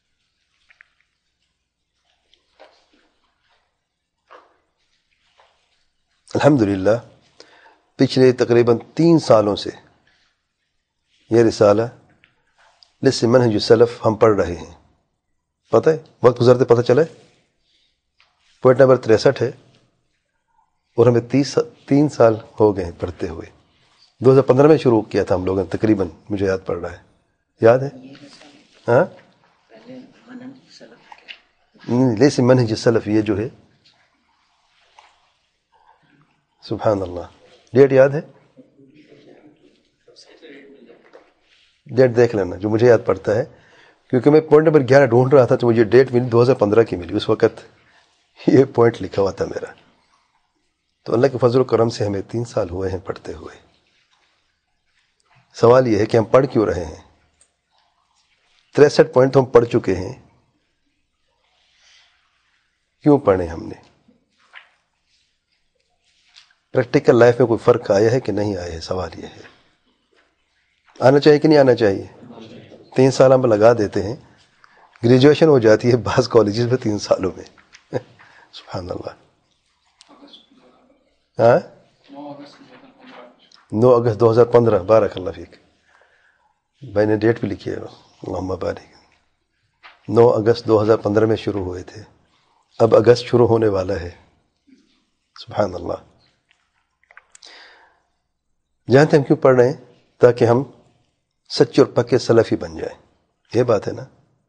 الحمدللہ پچھلے تقریباً تین سالوں سے یہ رسالہ لیس منہج السلف ہم پڑھ رہے ہیں۔ پتہ ہے وقت گزرتے پتہ چلا ہے پوائنٹ نمبر تریسٹھ ہے اور ہمیں تیس تین سال ہو گئے ہیں پڑھتے ہوئے۔ دو ہزار پندرہ میں شروع کیا تھا ہم لوگوں نے تقریباً، مجھے یاد پڑ رہا ہے، یاد ہے؟ ہاں لیس منہج السلف یہ جو ہے، سبحان اللہ، ڈیٹ یاد ہے؟ ڈیٹ دیکھ لینا جو مجھے یاد پڑتا ہے، کیونکہ میں پوائنٹ نمبر گیارہ ڈھونڈ رہا تھا تو مجھے ڈیٹ ملی دو ہزار پندرہ کی ملی، اس وقت یہ پوائنٹ لکھا ہوا تھا میرا۔ تو اللہ کے فضل و کرم سے ہمیں تین سال ہوئے ہیں پڑھتے ہوئے۔ سوال یہ ہے کہ ہم پڑھ کیوں رہے ہیں؟ تریسٹھ پوائنٹ ہم پڑھ چکے ہیں، کیوں پڑھے ہم نے؟ پریکٹیکل لائف میں کوئی فرق آیا ہے کہ نہیں آیا ہے؟ سوال یہ ہے، آنا چاہیے کہ نہیں آنا چاہیے؟ تین سال ہم لگا دیتے ہیں، گریجویشن ہو جاتی ہے بعض کالجز میں تین سالوں میں، سبحان اللہ۔ ہاں نو اگست دو ہزار پندرہ، بارک اللہ فیک، بھائی نے ڈیٹ بھی لکھی ہے، اللہم بارک، نو اگست دو ہزار پندرہ میں شروع ہوئے تھے، اب اگست شروع ہونے والا ہے، سبحان اللہ۔ جانتے ہم کیوں پڑھ رہے ہیں؟ تاکہ ہم سچے اور پکے سلفی بن جائیں، یہ بات ہے نا۔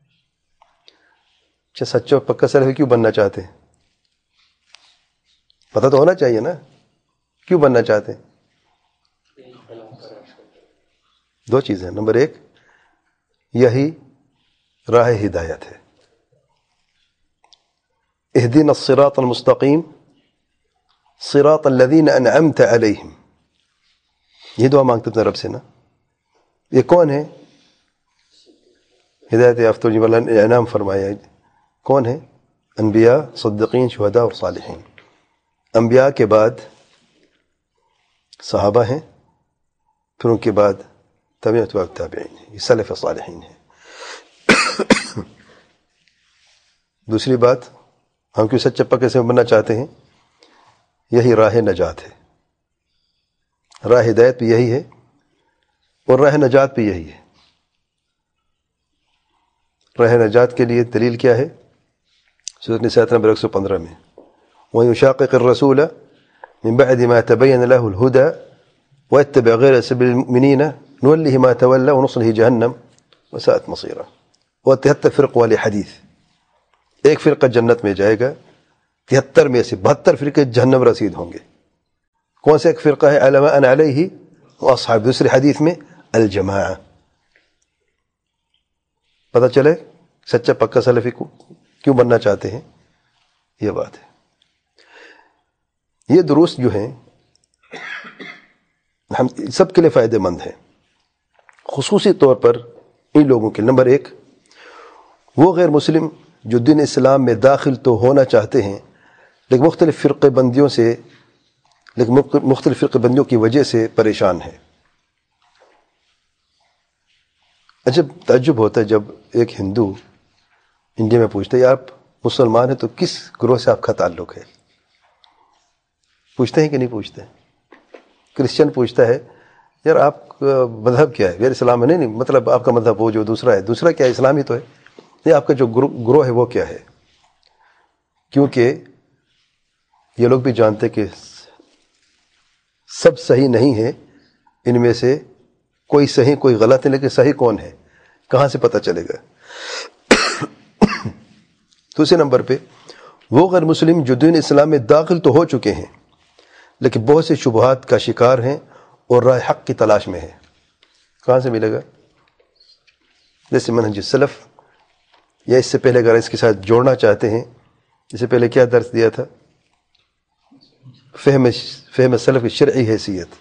اچھا سچے اور پکا سلفی کیوں بننا چاہتے ہیں؟ پتہ تو ہونا چاہیے نا، کیوں بننا چاہتے ہیں؟ دو چیزیں، نمبر ایک یہی راہ ہدایت ہے، اہدنا الصراط المستقیم صراط الذین انعمت علیہم، یہ دعا مانگتے ہیں رب سے نا۔ یہ کون ہے ہدایت یافتہ جن پر اللہ نے انعام فرمایا؟ کون ہے؟ انبیاء، صدیقین، شہداء اور صالحین۔ انبیاء کے بعد صحابہ ہیں، پھر ان کے بعد تابعین و تابعین ہیں، یہ سلف صالحین ہیں۔ دوسری بات، ہم کیوں سچے پکے سے بننا چاہتے ہیں؟ یہی راہ نجات ہے، راہ ہدایت بھی یہی ہے اور راہ نجات بھی یہی ہے۔ راہ نجات کے لیے دلیل کیا ہے؟ سورۃ نساء نمبر ایک سو پندرہ میں، وَيُشَاقِقِ الرَّسُولَ مِن بَعْدِ مَا تَبَيَّنَ لَهُ الْهُدَى وَيَتَّبِعْ غَيْرَ سَبِيلِ الْمُؤْمِنِينَ نُوَلِّهِ مَا تَوَلَّى وَنُصْلِهِ جَهَنَّمَ وَسَاءَتْ مَصِيرًا۔ وہ تہتر فرق والے حدیث. ایک فرقہ جنت میں جائے گا، تہتر میں سے بہتر فرقے جہنم رسید ہوں گے. کون سے ایک فرقہ ہے؟ علما ان علیہ واصحاب. دوسری حدیث میں الجماعہ. پتہ چلے سچا پکا سلفی کو کیوں بننا چاہتے ہیں. یہ بات ہے. یہ دروس جو ہیں ہم سب کے لیے فائدہ مند ہیں، خصوصی طور پر ان لوگوں کے. نمبر ایک، وہ غیر مسلم جو دین اسلام میں داخل تو ہونا چاہتے ہیں لیکن مختلف فرقے بندیوں سے لیکن مختلف فرقے بندیوں کی وجہ سے پریشان ہیں. عجب تعجب ہوتا ہے جب ایک ہندو انڈیا میں پوچھتا ہے آپ مسلمان ہیں تو کس گروہ سے آپ کا تعلق ہے. پوچھتے ہیں کہ نہیں پوچھتے؟ کرسچن پوچھتا ہے یار آپ کا مذہب کیا ہے؟ یار اسلام ہے. نہیں نہیں مطلب آپ کا مذہب وہ جو دوسرا ہے. دوسرا کیا ہے؟ اسلام ہی تو ہے. یہ آپ کا جو گروہ ہے وہ کیا ہے؟ کیونکہ یہ لوگ بھی جانتے کہ سب صحیح نہیں ہے، ان میں سے کوئی صحیح کوئی غلط ہے، لیکن صحیح کون ہے کہاں سے پتہ چلے گا؟ دوسرے نمبر پہ وہ غیر مسلم جو دین اسلام میں داخل تو ہو چکے ہیں لیکن بہت سے شبہات کا شکار ہیں اور راہ حق کی تلاش میں ہیں. کہاں سے ملے گا؟ جیسے منہج سلف، یا اس سے پہلے اگر اس کے ساتھ جوڑنا چاہتے ہیں، اس سے پہلے کیا درس دیا تھا؟ فہم فہم سلف کی شرعی حیثیت.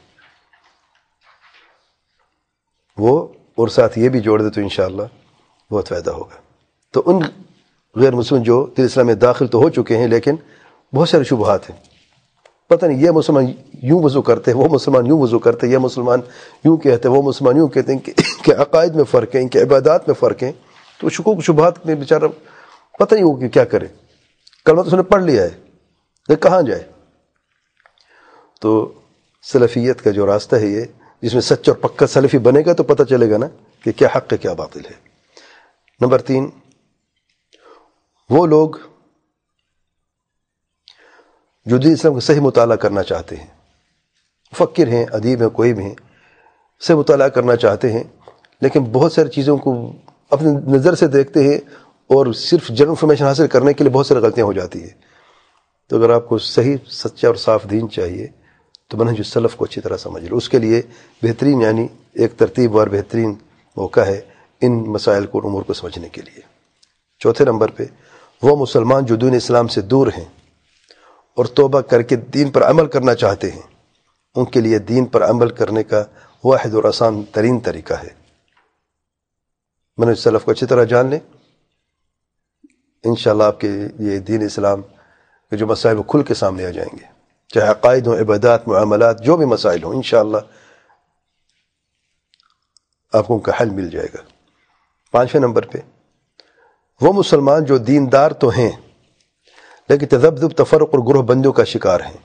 وہ اور ساتھ یہ بھی جوڑ دے تو انشاءاللہ بہت فائدہ ہوگا. تو ان غیر مسلم جو دین اسلام میں داخل تو ہو چکے ہیں لیکن بہت سارے شبہات ہیں. پتہ نہیں یہ مسلمان یوں وضو کرتے ہیں، وہ مسلمان یوں وضو کرتے ہیں، یہ مسلمان یوں کہتے ہیں، وہ مسلمان یوں کہتے ہیں کہ عقائد میں فرق ہیں، کہ عبادات میں فرق ہیں. تو شکوک شبہات میں بیچارہ پتہ نہیں ہو کہ کیا کرے. کلمہ تو اس نے پڑھ لیا ہے لیکن کہاں جائے؟ تو سلفیت کا جو راستہ ہے یہ، جس میں سچ اور پکا سلفی بنے گا تو پتہ چلے گا نا کہ کیا حق ہے کیا باطل ہے. نمبر تین، وہ لوگ جو دین اسلام کا صحیح مطالعہ کرنا چاہتے ہیں، مفکر ہیں، ادیب ہیں، کوئی بھی ہیں، صحیح مطالعہ کرنا چاہتے ہیں لیکن بہت ساری چیزوں کو اپنی نظر سے دیکھتے ہیں اور صرف جنرل انفارمیشن حاصل کرنے کے لیے بہت ساری غلطیاں ہو جاتی ہیں. تو اگر آپ کو صحیح سچا اور صاف دین چاہیے تو منہج السلف کو اچھی طرح سمجھ لو. اس کے لیے بہترین یعنی ایک ترتیب وار بہترین موقع ہے ان مسائل کو امور کو سمجھنے کے لیے. چوتھے نمبر پہ وہ مسلمان جو دین اسلام سے دور ہیں اور توبہ کر کے دین پر عمل کرنا چاہتے ہیں، ان کے لیے دین پر عمل کرنے کا واحد اور آسان ترین طریقہ ہے. منہج السلف کو اچھی طرح جان لیں، انشاءاللہ آپ کے یہ دین اسلام کے جو مسائل وہ کھل کے سامنے آ جائیں گے، چاہے عقائد ہوں، عبادات، معاملات، جو بھی مسائل ہوں انشاءاللہ آپ کو ان کا حل مل جائے گا. پانچویں نمبر پہ وہ مسلمان جو دیندار تو ہیں لیکن تذبذب، تفرق اور گروہ بندیوں کا شکار ہیں.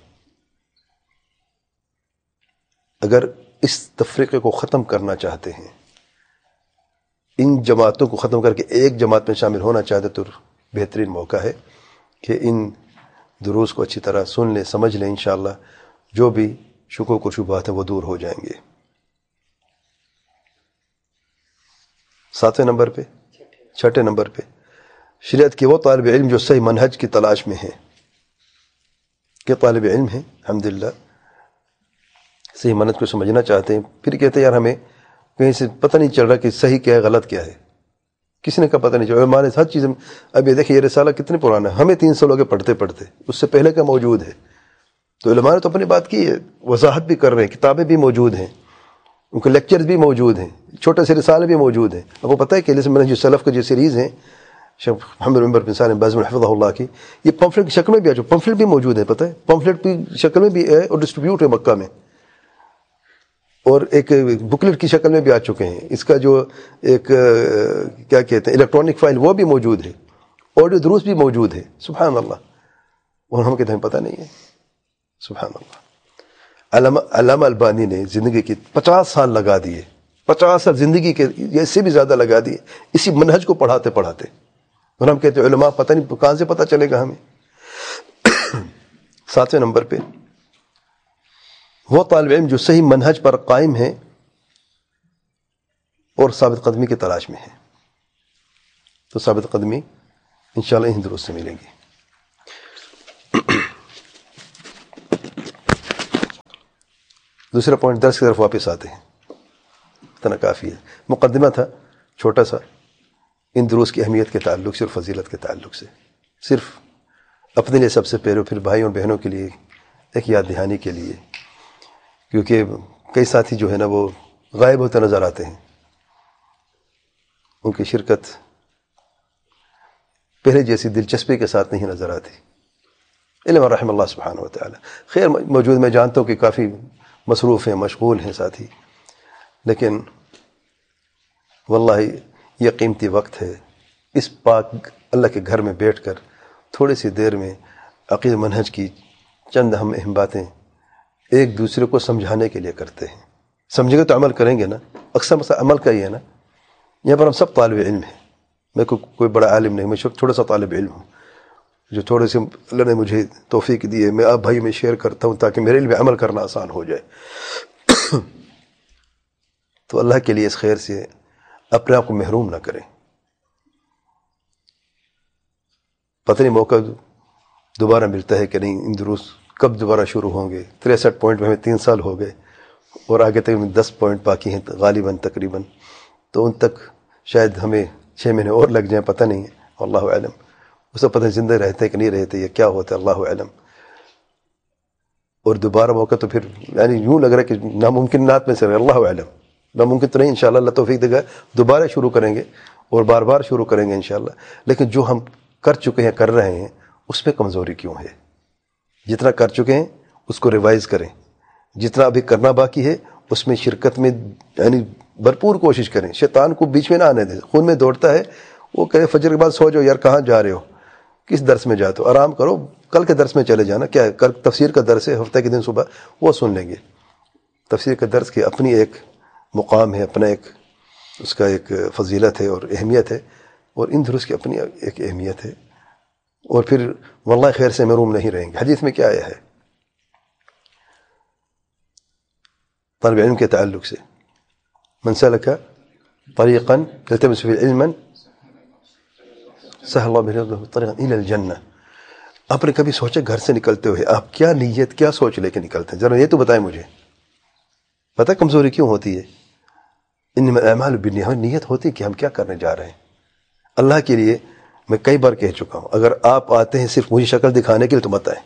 اگر اس تفریقے کو ختم کرنا چاہتے ہیں، ان جماعتوں کو ختم کر کے ایک جماعت میں شامل ہونا چاہتے تو بہترین موقع ہے کہ ان دروس کو اچھی طرح سن لیں، سمجھ لیں. انشاءاللہ جو بھی شکوک و شبہات ہیں وہ دور ہو جائیں گے. ساتویں نمبر پہ چھٹے نمبر پہ شریعت کے وہ طالب علم جو صحیح منہج کی تلاش میں ہیں. کہ طالب علم ہیں الحمدللہ صحیح منہج کو سمجھنا چاہتے ہیں، پھر کہتے ہیں یار ہمیں کہیں سے پتہ نہیں چل رہا کہ صحیح کیا ہے غلط کیا ہے. کسی نے کا پتہ نہیں چل رہا. ہمارے ہر چیز، اب یہ دیکھیں یہ رسالہ کتنے پرانا ہے، ہمیں تین سو لوگ پڑھتے پڑھتے، اس سے پہلے کا موجود ہے. تو علماء نے تو اپنی بات کی ہے، وضاحت بھی کر رہے ہیں، کتابیں بھی موجود ہیں، ان کے لیکچرز بھی موجود ہیں، چھوٹے سے رسالے بھی موجود ہیں. اب وہ پتہ ہے کہ جیسے منہج السلف کے جو سیریز ہیں شیخ محمد بن عمر بن سالم بازمل حفظہ اللہ کی، یہ پمفلٹ کی شکل میں بھی آ چکے، پمفلٹ بھی موجود ہے. پتہ ہے پمفلٹ کی شکل میں بھی ہے اور ڈسٹریبیوٹ ہے مکہ میں، اور ایک بکلیٹ کی شکل میں بھی آ چکے ہیں. اس کا جو ایک کیا کہتے ہیں الیکٹرانک فائل وہ بھی موجود ہے، آڈیو دروس بھی موجود ہے. سبحان اللہ. اور ہم کہتے ہیں پتہ نہیں ہے. سبحان اللہ. علامہ علامہ البانی نے زندگی کی پچاس سال لگا دیے، پچاس سال زندگی کے اس سے بھی زیادہ لگا دیے اسی منہج کو پڑھاتے پڑھاتے. اور ہم کہتے ہیں علماء پتہ نہیں کہاں سے پتہ چلے گا ہمیں. ساتویں نمبر پہ وہ طالب علم جو صحیح منہج پر قائم ہے اور ثابت قدمی کی تلاش میں ہے. تو ثابت قدمی انشاءاللہ انہیں دروس سے ملیں گی. دوسرا پوائنٹ درس کی طرف واپس آتے ہیں. اتنا کافی ہے. مقدمہ تھا چھوٹا سا ان دروس کی اہمیت کے تعلق سے اور فضیلت کے تعلق سے، صرف اپنے لیے سب سے پہلے، پھر بھائیوں اور بہنوں کے لیے ایک یاد دہانی کے لیے، کیونکہ کئی ساتھی جو ہے نا وہ غائب ہوتے نظر آتے ہیں، ان کی شرکت پہلے جیسی دلچسپی کے ساتھ نہیں نظر آتی. علم رحم اللہ سبحانہ و تعالی. خیر موجود میں جانتا ہوں کہ کافی مصروف ہیں، مشغول ہیں ساتھی، لیکن واللہ یہ قیمتی وقت ہے. اس پاک اللہ کے گھر میں بیٹھ کر تھوڑی سی دیر میں عقید منہج کی چند اہم اہم باتیں ایک دوسرے کو سمجھانے کے لیے کرتے ہیں. سمجھے گا تو عمل کریں گے نا. اکثر مسئلہ عمل کا ہی ہے نا. یہاں پر ہم سب طالب علم ہیں. میں کو کوئی بڑا عالم نہیں، میں تھوڑا سا طالب علم ہوں جو تھوڑے سے اللہ نے مجھے توفیق دی ہے. میں آپ بھائی میں شیئر کرتا ہوں تاکہ میرے علم عمل کرنا آسان ہو جائے. تو اللہ کے لیے اس خیر سے اپنے آپ کو محروم نہ کریں. پتہ نہیں موقع دوبارہ ملتا ہے کہ نہیں. ان دروس کب دوبارہ شروع ہوں گے؟ تریسٹھ پوائنٹ میں ہمیں تین سال ہو گئے اور آگے تک دس پوائنٹ باقی ہیں غالباً تقریباً. تو ان تک شاید ہمیں چھ مہینے اور لگ جائیں، پتہ نہیں ہے. اللہ علم. اس سے پتہ زندہ رہتے کہ نہیں رہتے، یہ کیا ہوتا ہے، اللہ علم. اور دوبارہ موقع تو پھر یعنی یوں لگ رہا ہے کہ ناممکنات میں سے رہے. اللہ علم. ناممکن تو نہیں، انشاءاللہ اللہ توفیق دے گا دوبارہ شروع کریں گے اور بار بار شروع کریں گے انشاءاللہ. لیکن جو ہم کر چکے ہیں، کر رہے ہیں، اس میں کمزوری کیوں ہے؟ جتنا کر چکے ہیں اس کو ریوائز کریں. جتنا ابھی کرنا باقی ہے اس میں شرکت میں یعنی بھرپور کوشش کریں. شیطان کو بیچ میں نہ آنے دیں. خون میں دوڑتا ہے، وہ کہے فجر کے بعد سو جاؤ یار، کہاں جا رہے ہو، کس درس میں جاتے ہو، آرام کرو، کل کے درس میں چلے جانا. کیا ہے، کل تفسیر کا درس ہے، ہفتہ کے دن صبح وہ سن لیں گے. تفسیر کا درس کی اپنی ایک مقام ہے، اپنا ایک اس کا ایک فضیلت ہے اور اہمیت ہے، اور ان دروس کی اپنی ایک اہمیت ہے. اور پھر واللہ خیر سے محروم نہیں رہیں گے. حدیث میں کیا آیا ہے طالب علم کے تعلق سے؟ من سلک طریقا یلتمس فیہ علما سہل اللہ بہ طریقا الی الجنہ. آپ نے کبھی سوچا گھر سے نکلتے ہوئے آپ کیا نیت، کیا سوچ لے کے نکلتے ہیں؟ ذرا یہ تو بتائیں مجھے. پتہ کمزوری کیوں ہوتی ہے؟ انما الاعمال بالنیات. نیت ہوتی ہے کہ ہم کیا کرنے جا رہے ہیں اللہ کے لیے. میں کئی بار کہہ چکا ہوں، اگر آپ آتے ہیں صرف مجھے شکل دکھانے کے لیے تو مت آئیں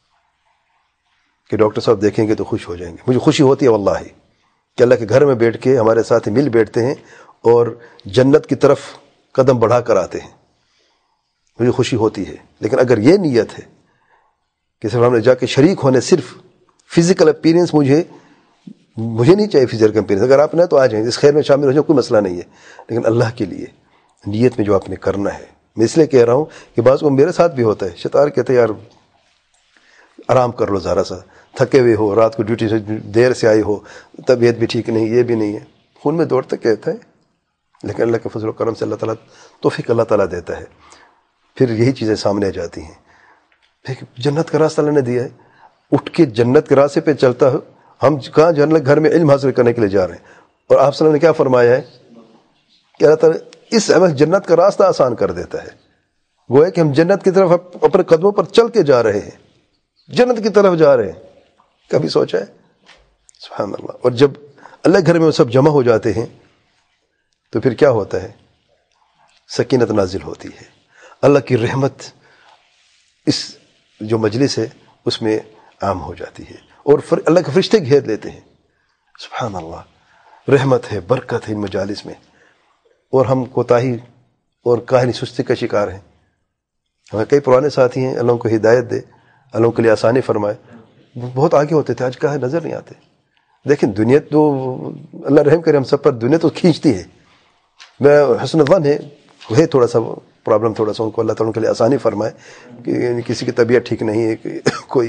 کہ ڈاکٹر صاحب دیکھیں گے تو خوش ہو جائیں گے. مجھے خوشی ہوتی ہے واللہ کہ اللہ کے گھر میں بیٹھ کے ہمارے ساتھ مل بیٹھتے ہیں اور جنت کی طرف قدم بڑھا کر آتے ہیں. مجھے خوشی ہوتی ہے. لیکن اگر یہ نیت ہے کہ صرف ہم نے جا کے شریک ہونے، صرف فزیکل اپیرنس مجھے مجھے نہیں چاہیے فزیکل اپیرنس. اگر آپ نے تو آ جائیں، اس خیر میں شامل ہو جائیں، کوئی مسئلہ نہیں ہے. لیکن اللہ کے لیے نیت میں جو آپ نے کرنا ہے. میں اس لیے کہہ رہا ہوں کہ بعض کو میرے ساتھ بھی ہوتا ہے. شیطان کہتے ہیں یار آرام کر لو، ذرا سا تھکے ہوئے ہو، رات کو ڈیوٹی سے دیر سے آئی ہو، طبیعت بھی ٹھیک نہیں، یہ بھی نہیں ہے. خون میں دوڑتا کہتا ہے، لیکن اللہ کے فضل و کرم سے اللہ تعالیٰ توفیق اللہ تعالیٰ دیتا ہے. پھر یہی چیزیں سامنے آ جاتی ہیں. پھر جنت کا راستہ اللہ نے دیا ہے، اٹھ کے جنت کے راستے پہ چلتا ہو. ہم کہاں جنت گھر میں علم حاصل کرنے کے لیے جا رہے ہیں، اور آپ صلی اللہ علیہ وسلم نے کیا فرمایا ہے کہ اللہ تعالیٰ اس عمل جنت کا راستہ آسان کر دیتا ہے. گویا کہ ہم جنت کی طرف اپنے قدموں پر چل کے جا رہے ہیں، جنت کی طرف جا رہے ہیں. کبھی سوچا ہے؟ سبحان اللہ. اور جب اللہ گھر میں وہ سب جمع ہو جاتے ہیں تو پھر کیا ہوتا ہے؟ سکینت نازل ہوتی ہے. اللہ کی رحمت اس جو مجلس ہے اس میں عام ہو جاتی ہے، اور اللہ کے فرشتے گھیر لیتے ہیں. سبحان اللہ. رحمت ہے، برکت ہے ان مجالس میں. اور ہم کوتاہی اور کاہلی سستی کا شکار ہیں. ہمیں کئی پرانے ساتھی ہیں، اللہ ان کو ہدایت دے، اللہ ان کے لیے آسانی فرمائے، بہت آگے ہوتے تھے، آج کہاں نظر نہیں آتے. دیکھیں دنیا تو اللہ رحم کرے ہم سب پر، دنیا تو کھینچتی ہے. میں حسن ظن ہے ہے تھوڑا سا پرابلم، تھوڑا سا ان کو اللہ تعالیٰ ان کے لیے آسانی فرمائے کہ کسی کی طبیعت ٹھیک نہیں ہے، کہ کوئی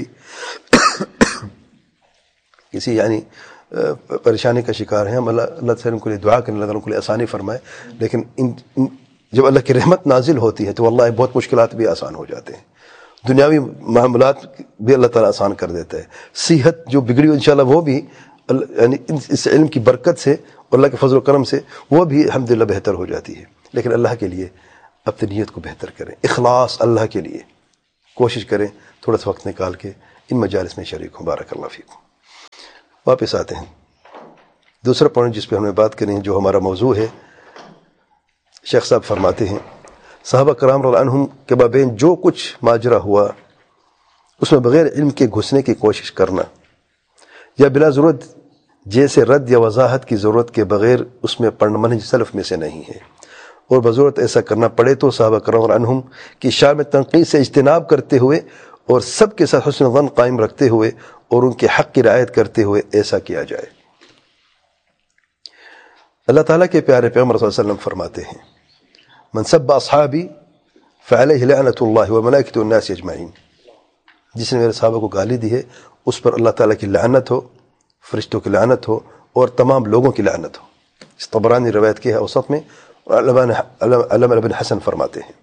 کسی یعنی پریشانی کا شکار ہے. ہم اللہ اللہ سے ان کے لیے دعا کریں، اللہ تعالیٰ ان کے لیے آسانی فرمائے. لیکن ان جب اللہ کی رحمت نازل ہوتی ہے تو واللہ بہت مشکلات بھی آسان ہو جاتے ہیں. دنیاوی معاملات بھی اللہ تعالیٰ آسان کر دیتا ہے. صحت جو بگڑی ہو انشاءاللہ وہ بھی یعنی اس علم کی برکت سے اور اللہ کے فضل و کرم سے وہ بھی الحمدللہ بہتر ہو جاتی ہے. لیکن اللہ کے لیے اپنی نیت کو بہتر کریں، اخلاص اللہ کے لیے کوشش کریں، تھوڑا سا وقت نکال کے ان مجالس میں شریک ہوں. بارک اللہ فیکم. واپس آتے ہیں. دوسرا پوائنٹ جس پہ ہم نے بات کریں جو ہمارا موضوع ہے، شیخ صاحب فرماتے ہیں صحابہ کرام رضی اللہ عنہم کے مابین جو کچھ ماجرا ہوا اس میں بغیر علم کے گھسنے کی کوشش کرنا یا بلا ضرورت جیسے رد یا وضاحت کی ضرورت کے بغیر اس میں پڑھنا منہج سلف میں سے نہیں ہے، اور بضرورت ایسا کرنا پڑے تو صحابہ کرام رضی اللہ عنہم کی شان میں تنقید سے اجتناب کرتے ہوئے اور سب کے ساتھ حسن ظن قائم رکھتے ہوئے اور ان کے حق کی رعایت کرتے ہوئے ایسا کیا جائے. اللہ تعالیٰ کے پیارے پیغمبر صلی اللہ علیہ وسلم فرماتے ہیں من سب اصحابی فعلیہ لعنت اللہ وملائکۃ الناس اجمعین، جس نے میرے صحابہ کو گالی دی ہے اس پر اللہ تعالیٰ کی لعنت ہو، فرشتوں کی لعنت ہو اور تمام لوگوں کی لعنت ہو. اس طبرانی روایت کی ہے اوسط میں، اور علامہ ابن حسن فرماتے ہیں.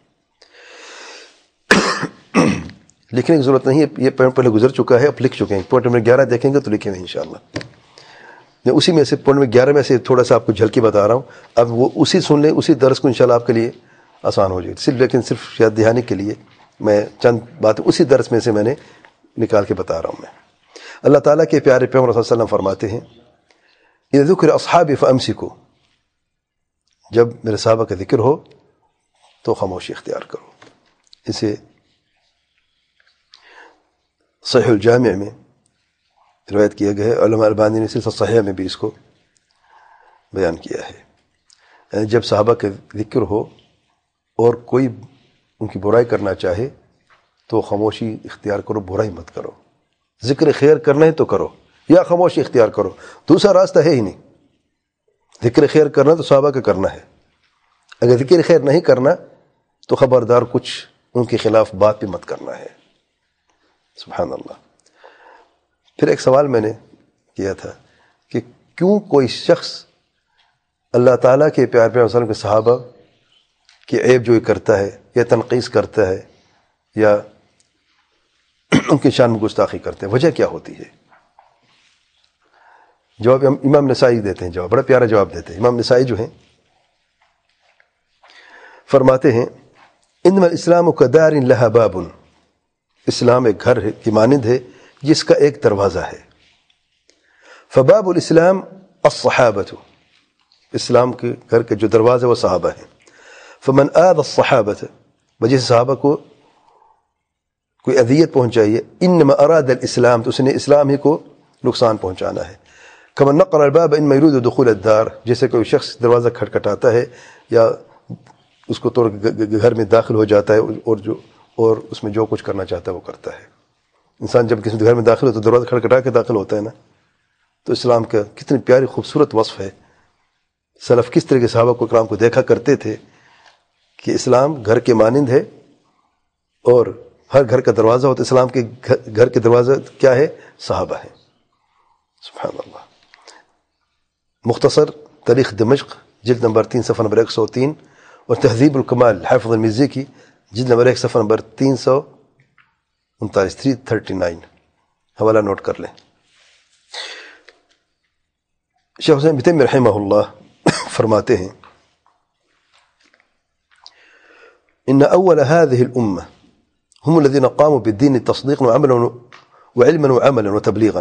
لکھنے کی ضرورت نہیں ہے، یہ پوائنٹ پہلے گزر چکا ہے، اب لکھ چکے ہیں. پوائنٹ نمبر گیارہ دیکھیں گے تو لکھیں گے انشاءاللہ. میں اسی میں سے پوائنٹ نمبر گیارہ میں سے تھوڑا سا آپ کو جھلکی بتا رہا ہوں. اب وہ اسی سن لیں، اسی درس کو انشاءاللہ آپ کے لیے آسان ہو جائے. صرف لیکن صرف یاد دہانی کے لیے میں چند باتیں اسی درس میں سے میں نے نکال کے بتا رہا ہوں. میں اللہ تعالیٰ کے پیارے پیغمبر صلی اللہ علیہ وسلم فرماتے ہیں اذا ذکر اصحابی فامسکوا، جب میرے صحابہ کا ذکر ہو تو خاموشی اختیار کرو. اسے صحیح الجامع میں روایت کیا گیا ہے، علامہ البانی نے سلسلہ صحیح میں بھی اس کو بیان کیا ہے. یعنی جب صحابہ کا ذکر ہو اور کوئی ان کی برائی کرنا چاہے تو خاموشی اختیار کرو، برائی مت کرو. ذکر خیر کرنا ہے تو کرو یا خاموشی اختیار کرو، دوسرا راستہ ہے ہی نہیں. ذکر خیر کرنا تو صحابہ کا کرنا ہے، اگر ذکر خیر نہیں کرنا تو خبردار کچھ ان کے خلاف بات بھی مت کرنا ہے. سبحان اللہ. پھر ایک سوال میں نے کیا تھا کہ کیوں کوئی شخص اللہ تعالیٰ کے پیار پیار وسلم کے صحابہ کی عیب جوئی کرتا ہے یا تنقیص کرتا ہے یا ان کی شان میں گستاخی کرتے ہیں، وجہ کیا ہوتی ہے؟ جواب امام نسائی دیتے ہیں، جواب بڑا پیارا جواب دیتے ہیں. امام نسائی جو ہیں فرماتے ہیں انما الاسلام کدار لها باب، اسلام ایک گھر ہے کی مانند ہے جس کا ایک دروازہ ہے. فباب الاسلام الصحابۃ، اسلام کے گھر کے جو دروازہ وہ صحابہ ہیں. فمن آذى الصحابۃ، وجہ سے صحابہ کو کوئی اذیت پہنچائی ہے، انما اراد الاسلام، تو اس نے اسلام ہی کو نقصان پہنچانا ہے. کمن نقر الباب انما يريد دخول الدار، جیسے کوئی شخص دروازہ کھٹکھٹاتا ہے یا اس کو توڑ گھر میں داخل ہو جاتا ہے اور جو اور اس میں جو کچھ کرنا چاہتا ہے وہ کرتا ہے. انسان جب کسی گھر میں داخل ہوتا ہے تو دروازہ کھٹکھٹا کے داخل ہوتا ہے نا. تو اسلام کا کتنی پیاری خوبصورت وصف ہے. سلف کس طرح کے صحابہ کو کرام کو دیکھا کرتے تھے کہ اسلام گھر کے مانند ہے اور ہر گھر کا دروازہ ہوتا ہے. اسلام کے گھر کے دروازہ کیا ہے؟ صحابہ ہے. سبحان اللہ. مختصر تاریخ دمشق جلد نمبر تین صفحہ نمبر ایک سو تین اور تہذیب الکمال حافظ المزی کی جلد نمبر ایک صفحہ نمبر تین سو انتالیس تھری تھرٹی نائن، حوالہ نوٹ کر لیں. شیخ حسین بن تیمیہ رحمہ اللہ فرماتے ہیں ان اول هذه الامه هم الذين قاموا بالدين تصديقا وعملا وعلما وعملا وتبلیغا.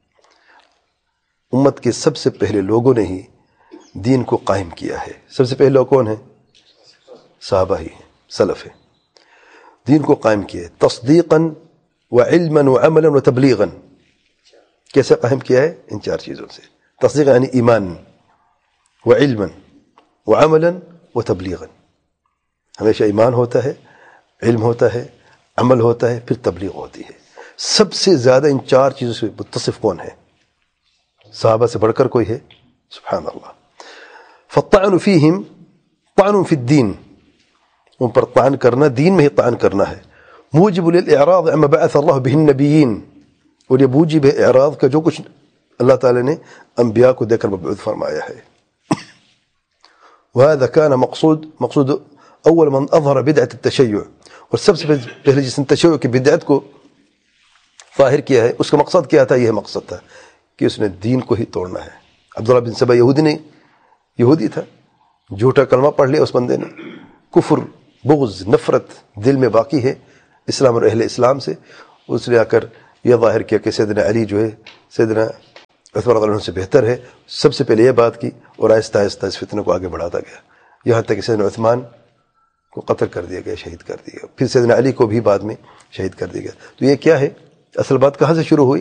امت کے سب سے پہلے لوگوں نے ہی دین کو قائم کیا ہے. سب سے پہلے لوگ کون ہیں؟ صحابہ ہی ہیں، سلف ہیں. دین کو قائم کیا ہے تصدیقا وعلما وعملا وتبلیغا. کیسے قائم کیا ہے؟ ان چار چیزوں سے. تصدیق یعنی ایمان، وعلما وعملا وتبلیغا. ہمیشہ ایمان ہوتا ہے، علم ہوتا ہے، عمل ہوتا ہے، پھر تبلیغ ہوتی ہے. سب سے زیادہ ان چار چیزوں سے متصف کون ہے؟ صحابہ سے بڑھ کر کوئی ہے؟ سبحان اللہ. فالطعن فیہم طعن فی الدین، ان پر طعن کرنا دین میں ہی طعن کرنا ہے. موجب للاعراض عما بعث اللہ بہ النبیین، اور یہ موجب ہے اعراض کا جو کچھ اللہ تعالی نے انبیاء کو دے کر مبعوث فرمایا ہے. وهذا كان مقصود مقصود اول من اظہر بدعت التشیع، اور سب سے پہلے جس نے تشیع کی بدعت کو ظاہر کیا ہے اس کا مقصد کیا تھا؟ یہ مقصد تھا کہ اس نے دین کو ہی توڑنا ہے. عبداللہ بن سبا یہودی نے یہودی تھا، جھوٹا کلمہ پڑھ لیا اس بندے نے، کفر بغض نفرت دل میں باقی ہے اسلام اور اہل اسلام سے، اس نے آ کر یہ ظاہر کیا کہ سیدنا علی جو ہے سیدنا عثمان رضی اللہ عنہ سے بہتر ہے. سب سے پہلے یہ بات کی اور آہستہ آہستہ اس فتنہ کو آگے بڑھاتا گیا، یہاں تک کہ سیدنا عثمان کو قتل کر دیا گیا، شہید کر دیا گیا، پھر سیدنا علی کو بھی بعد میں شہید کر دیا گیا. تو یہ کیا ہے؟ اصل بات کہاں سے شروع ہوئی؟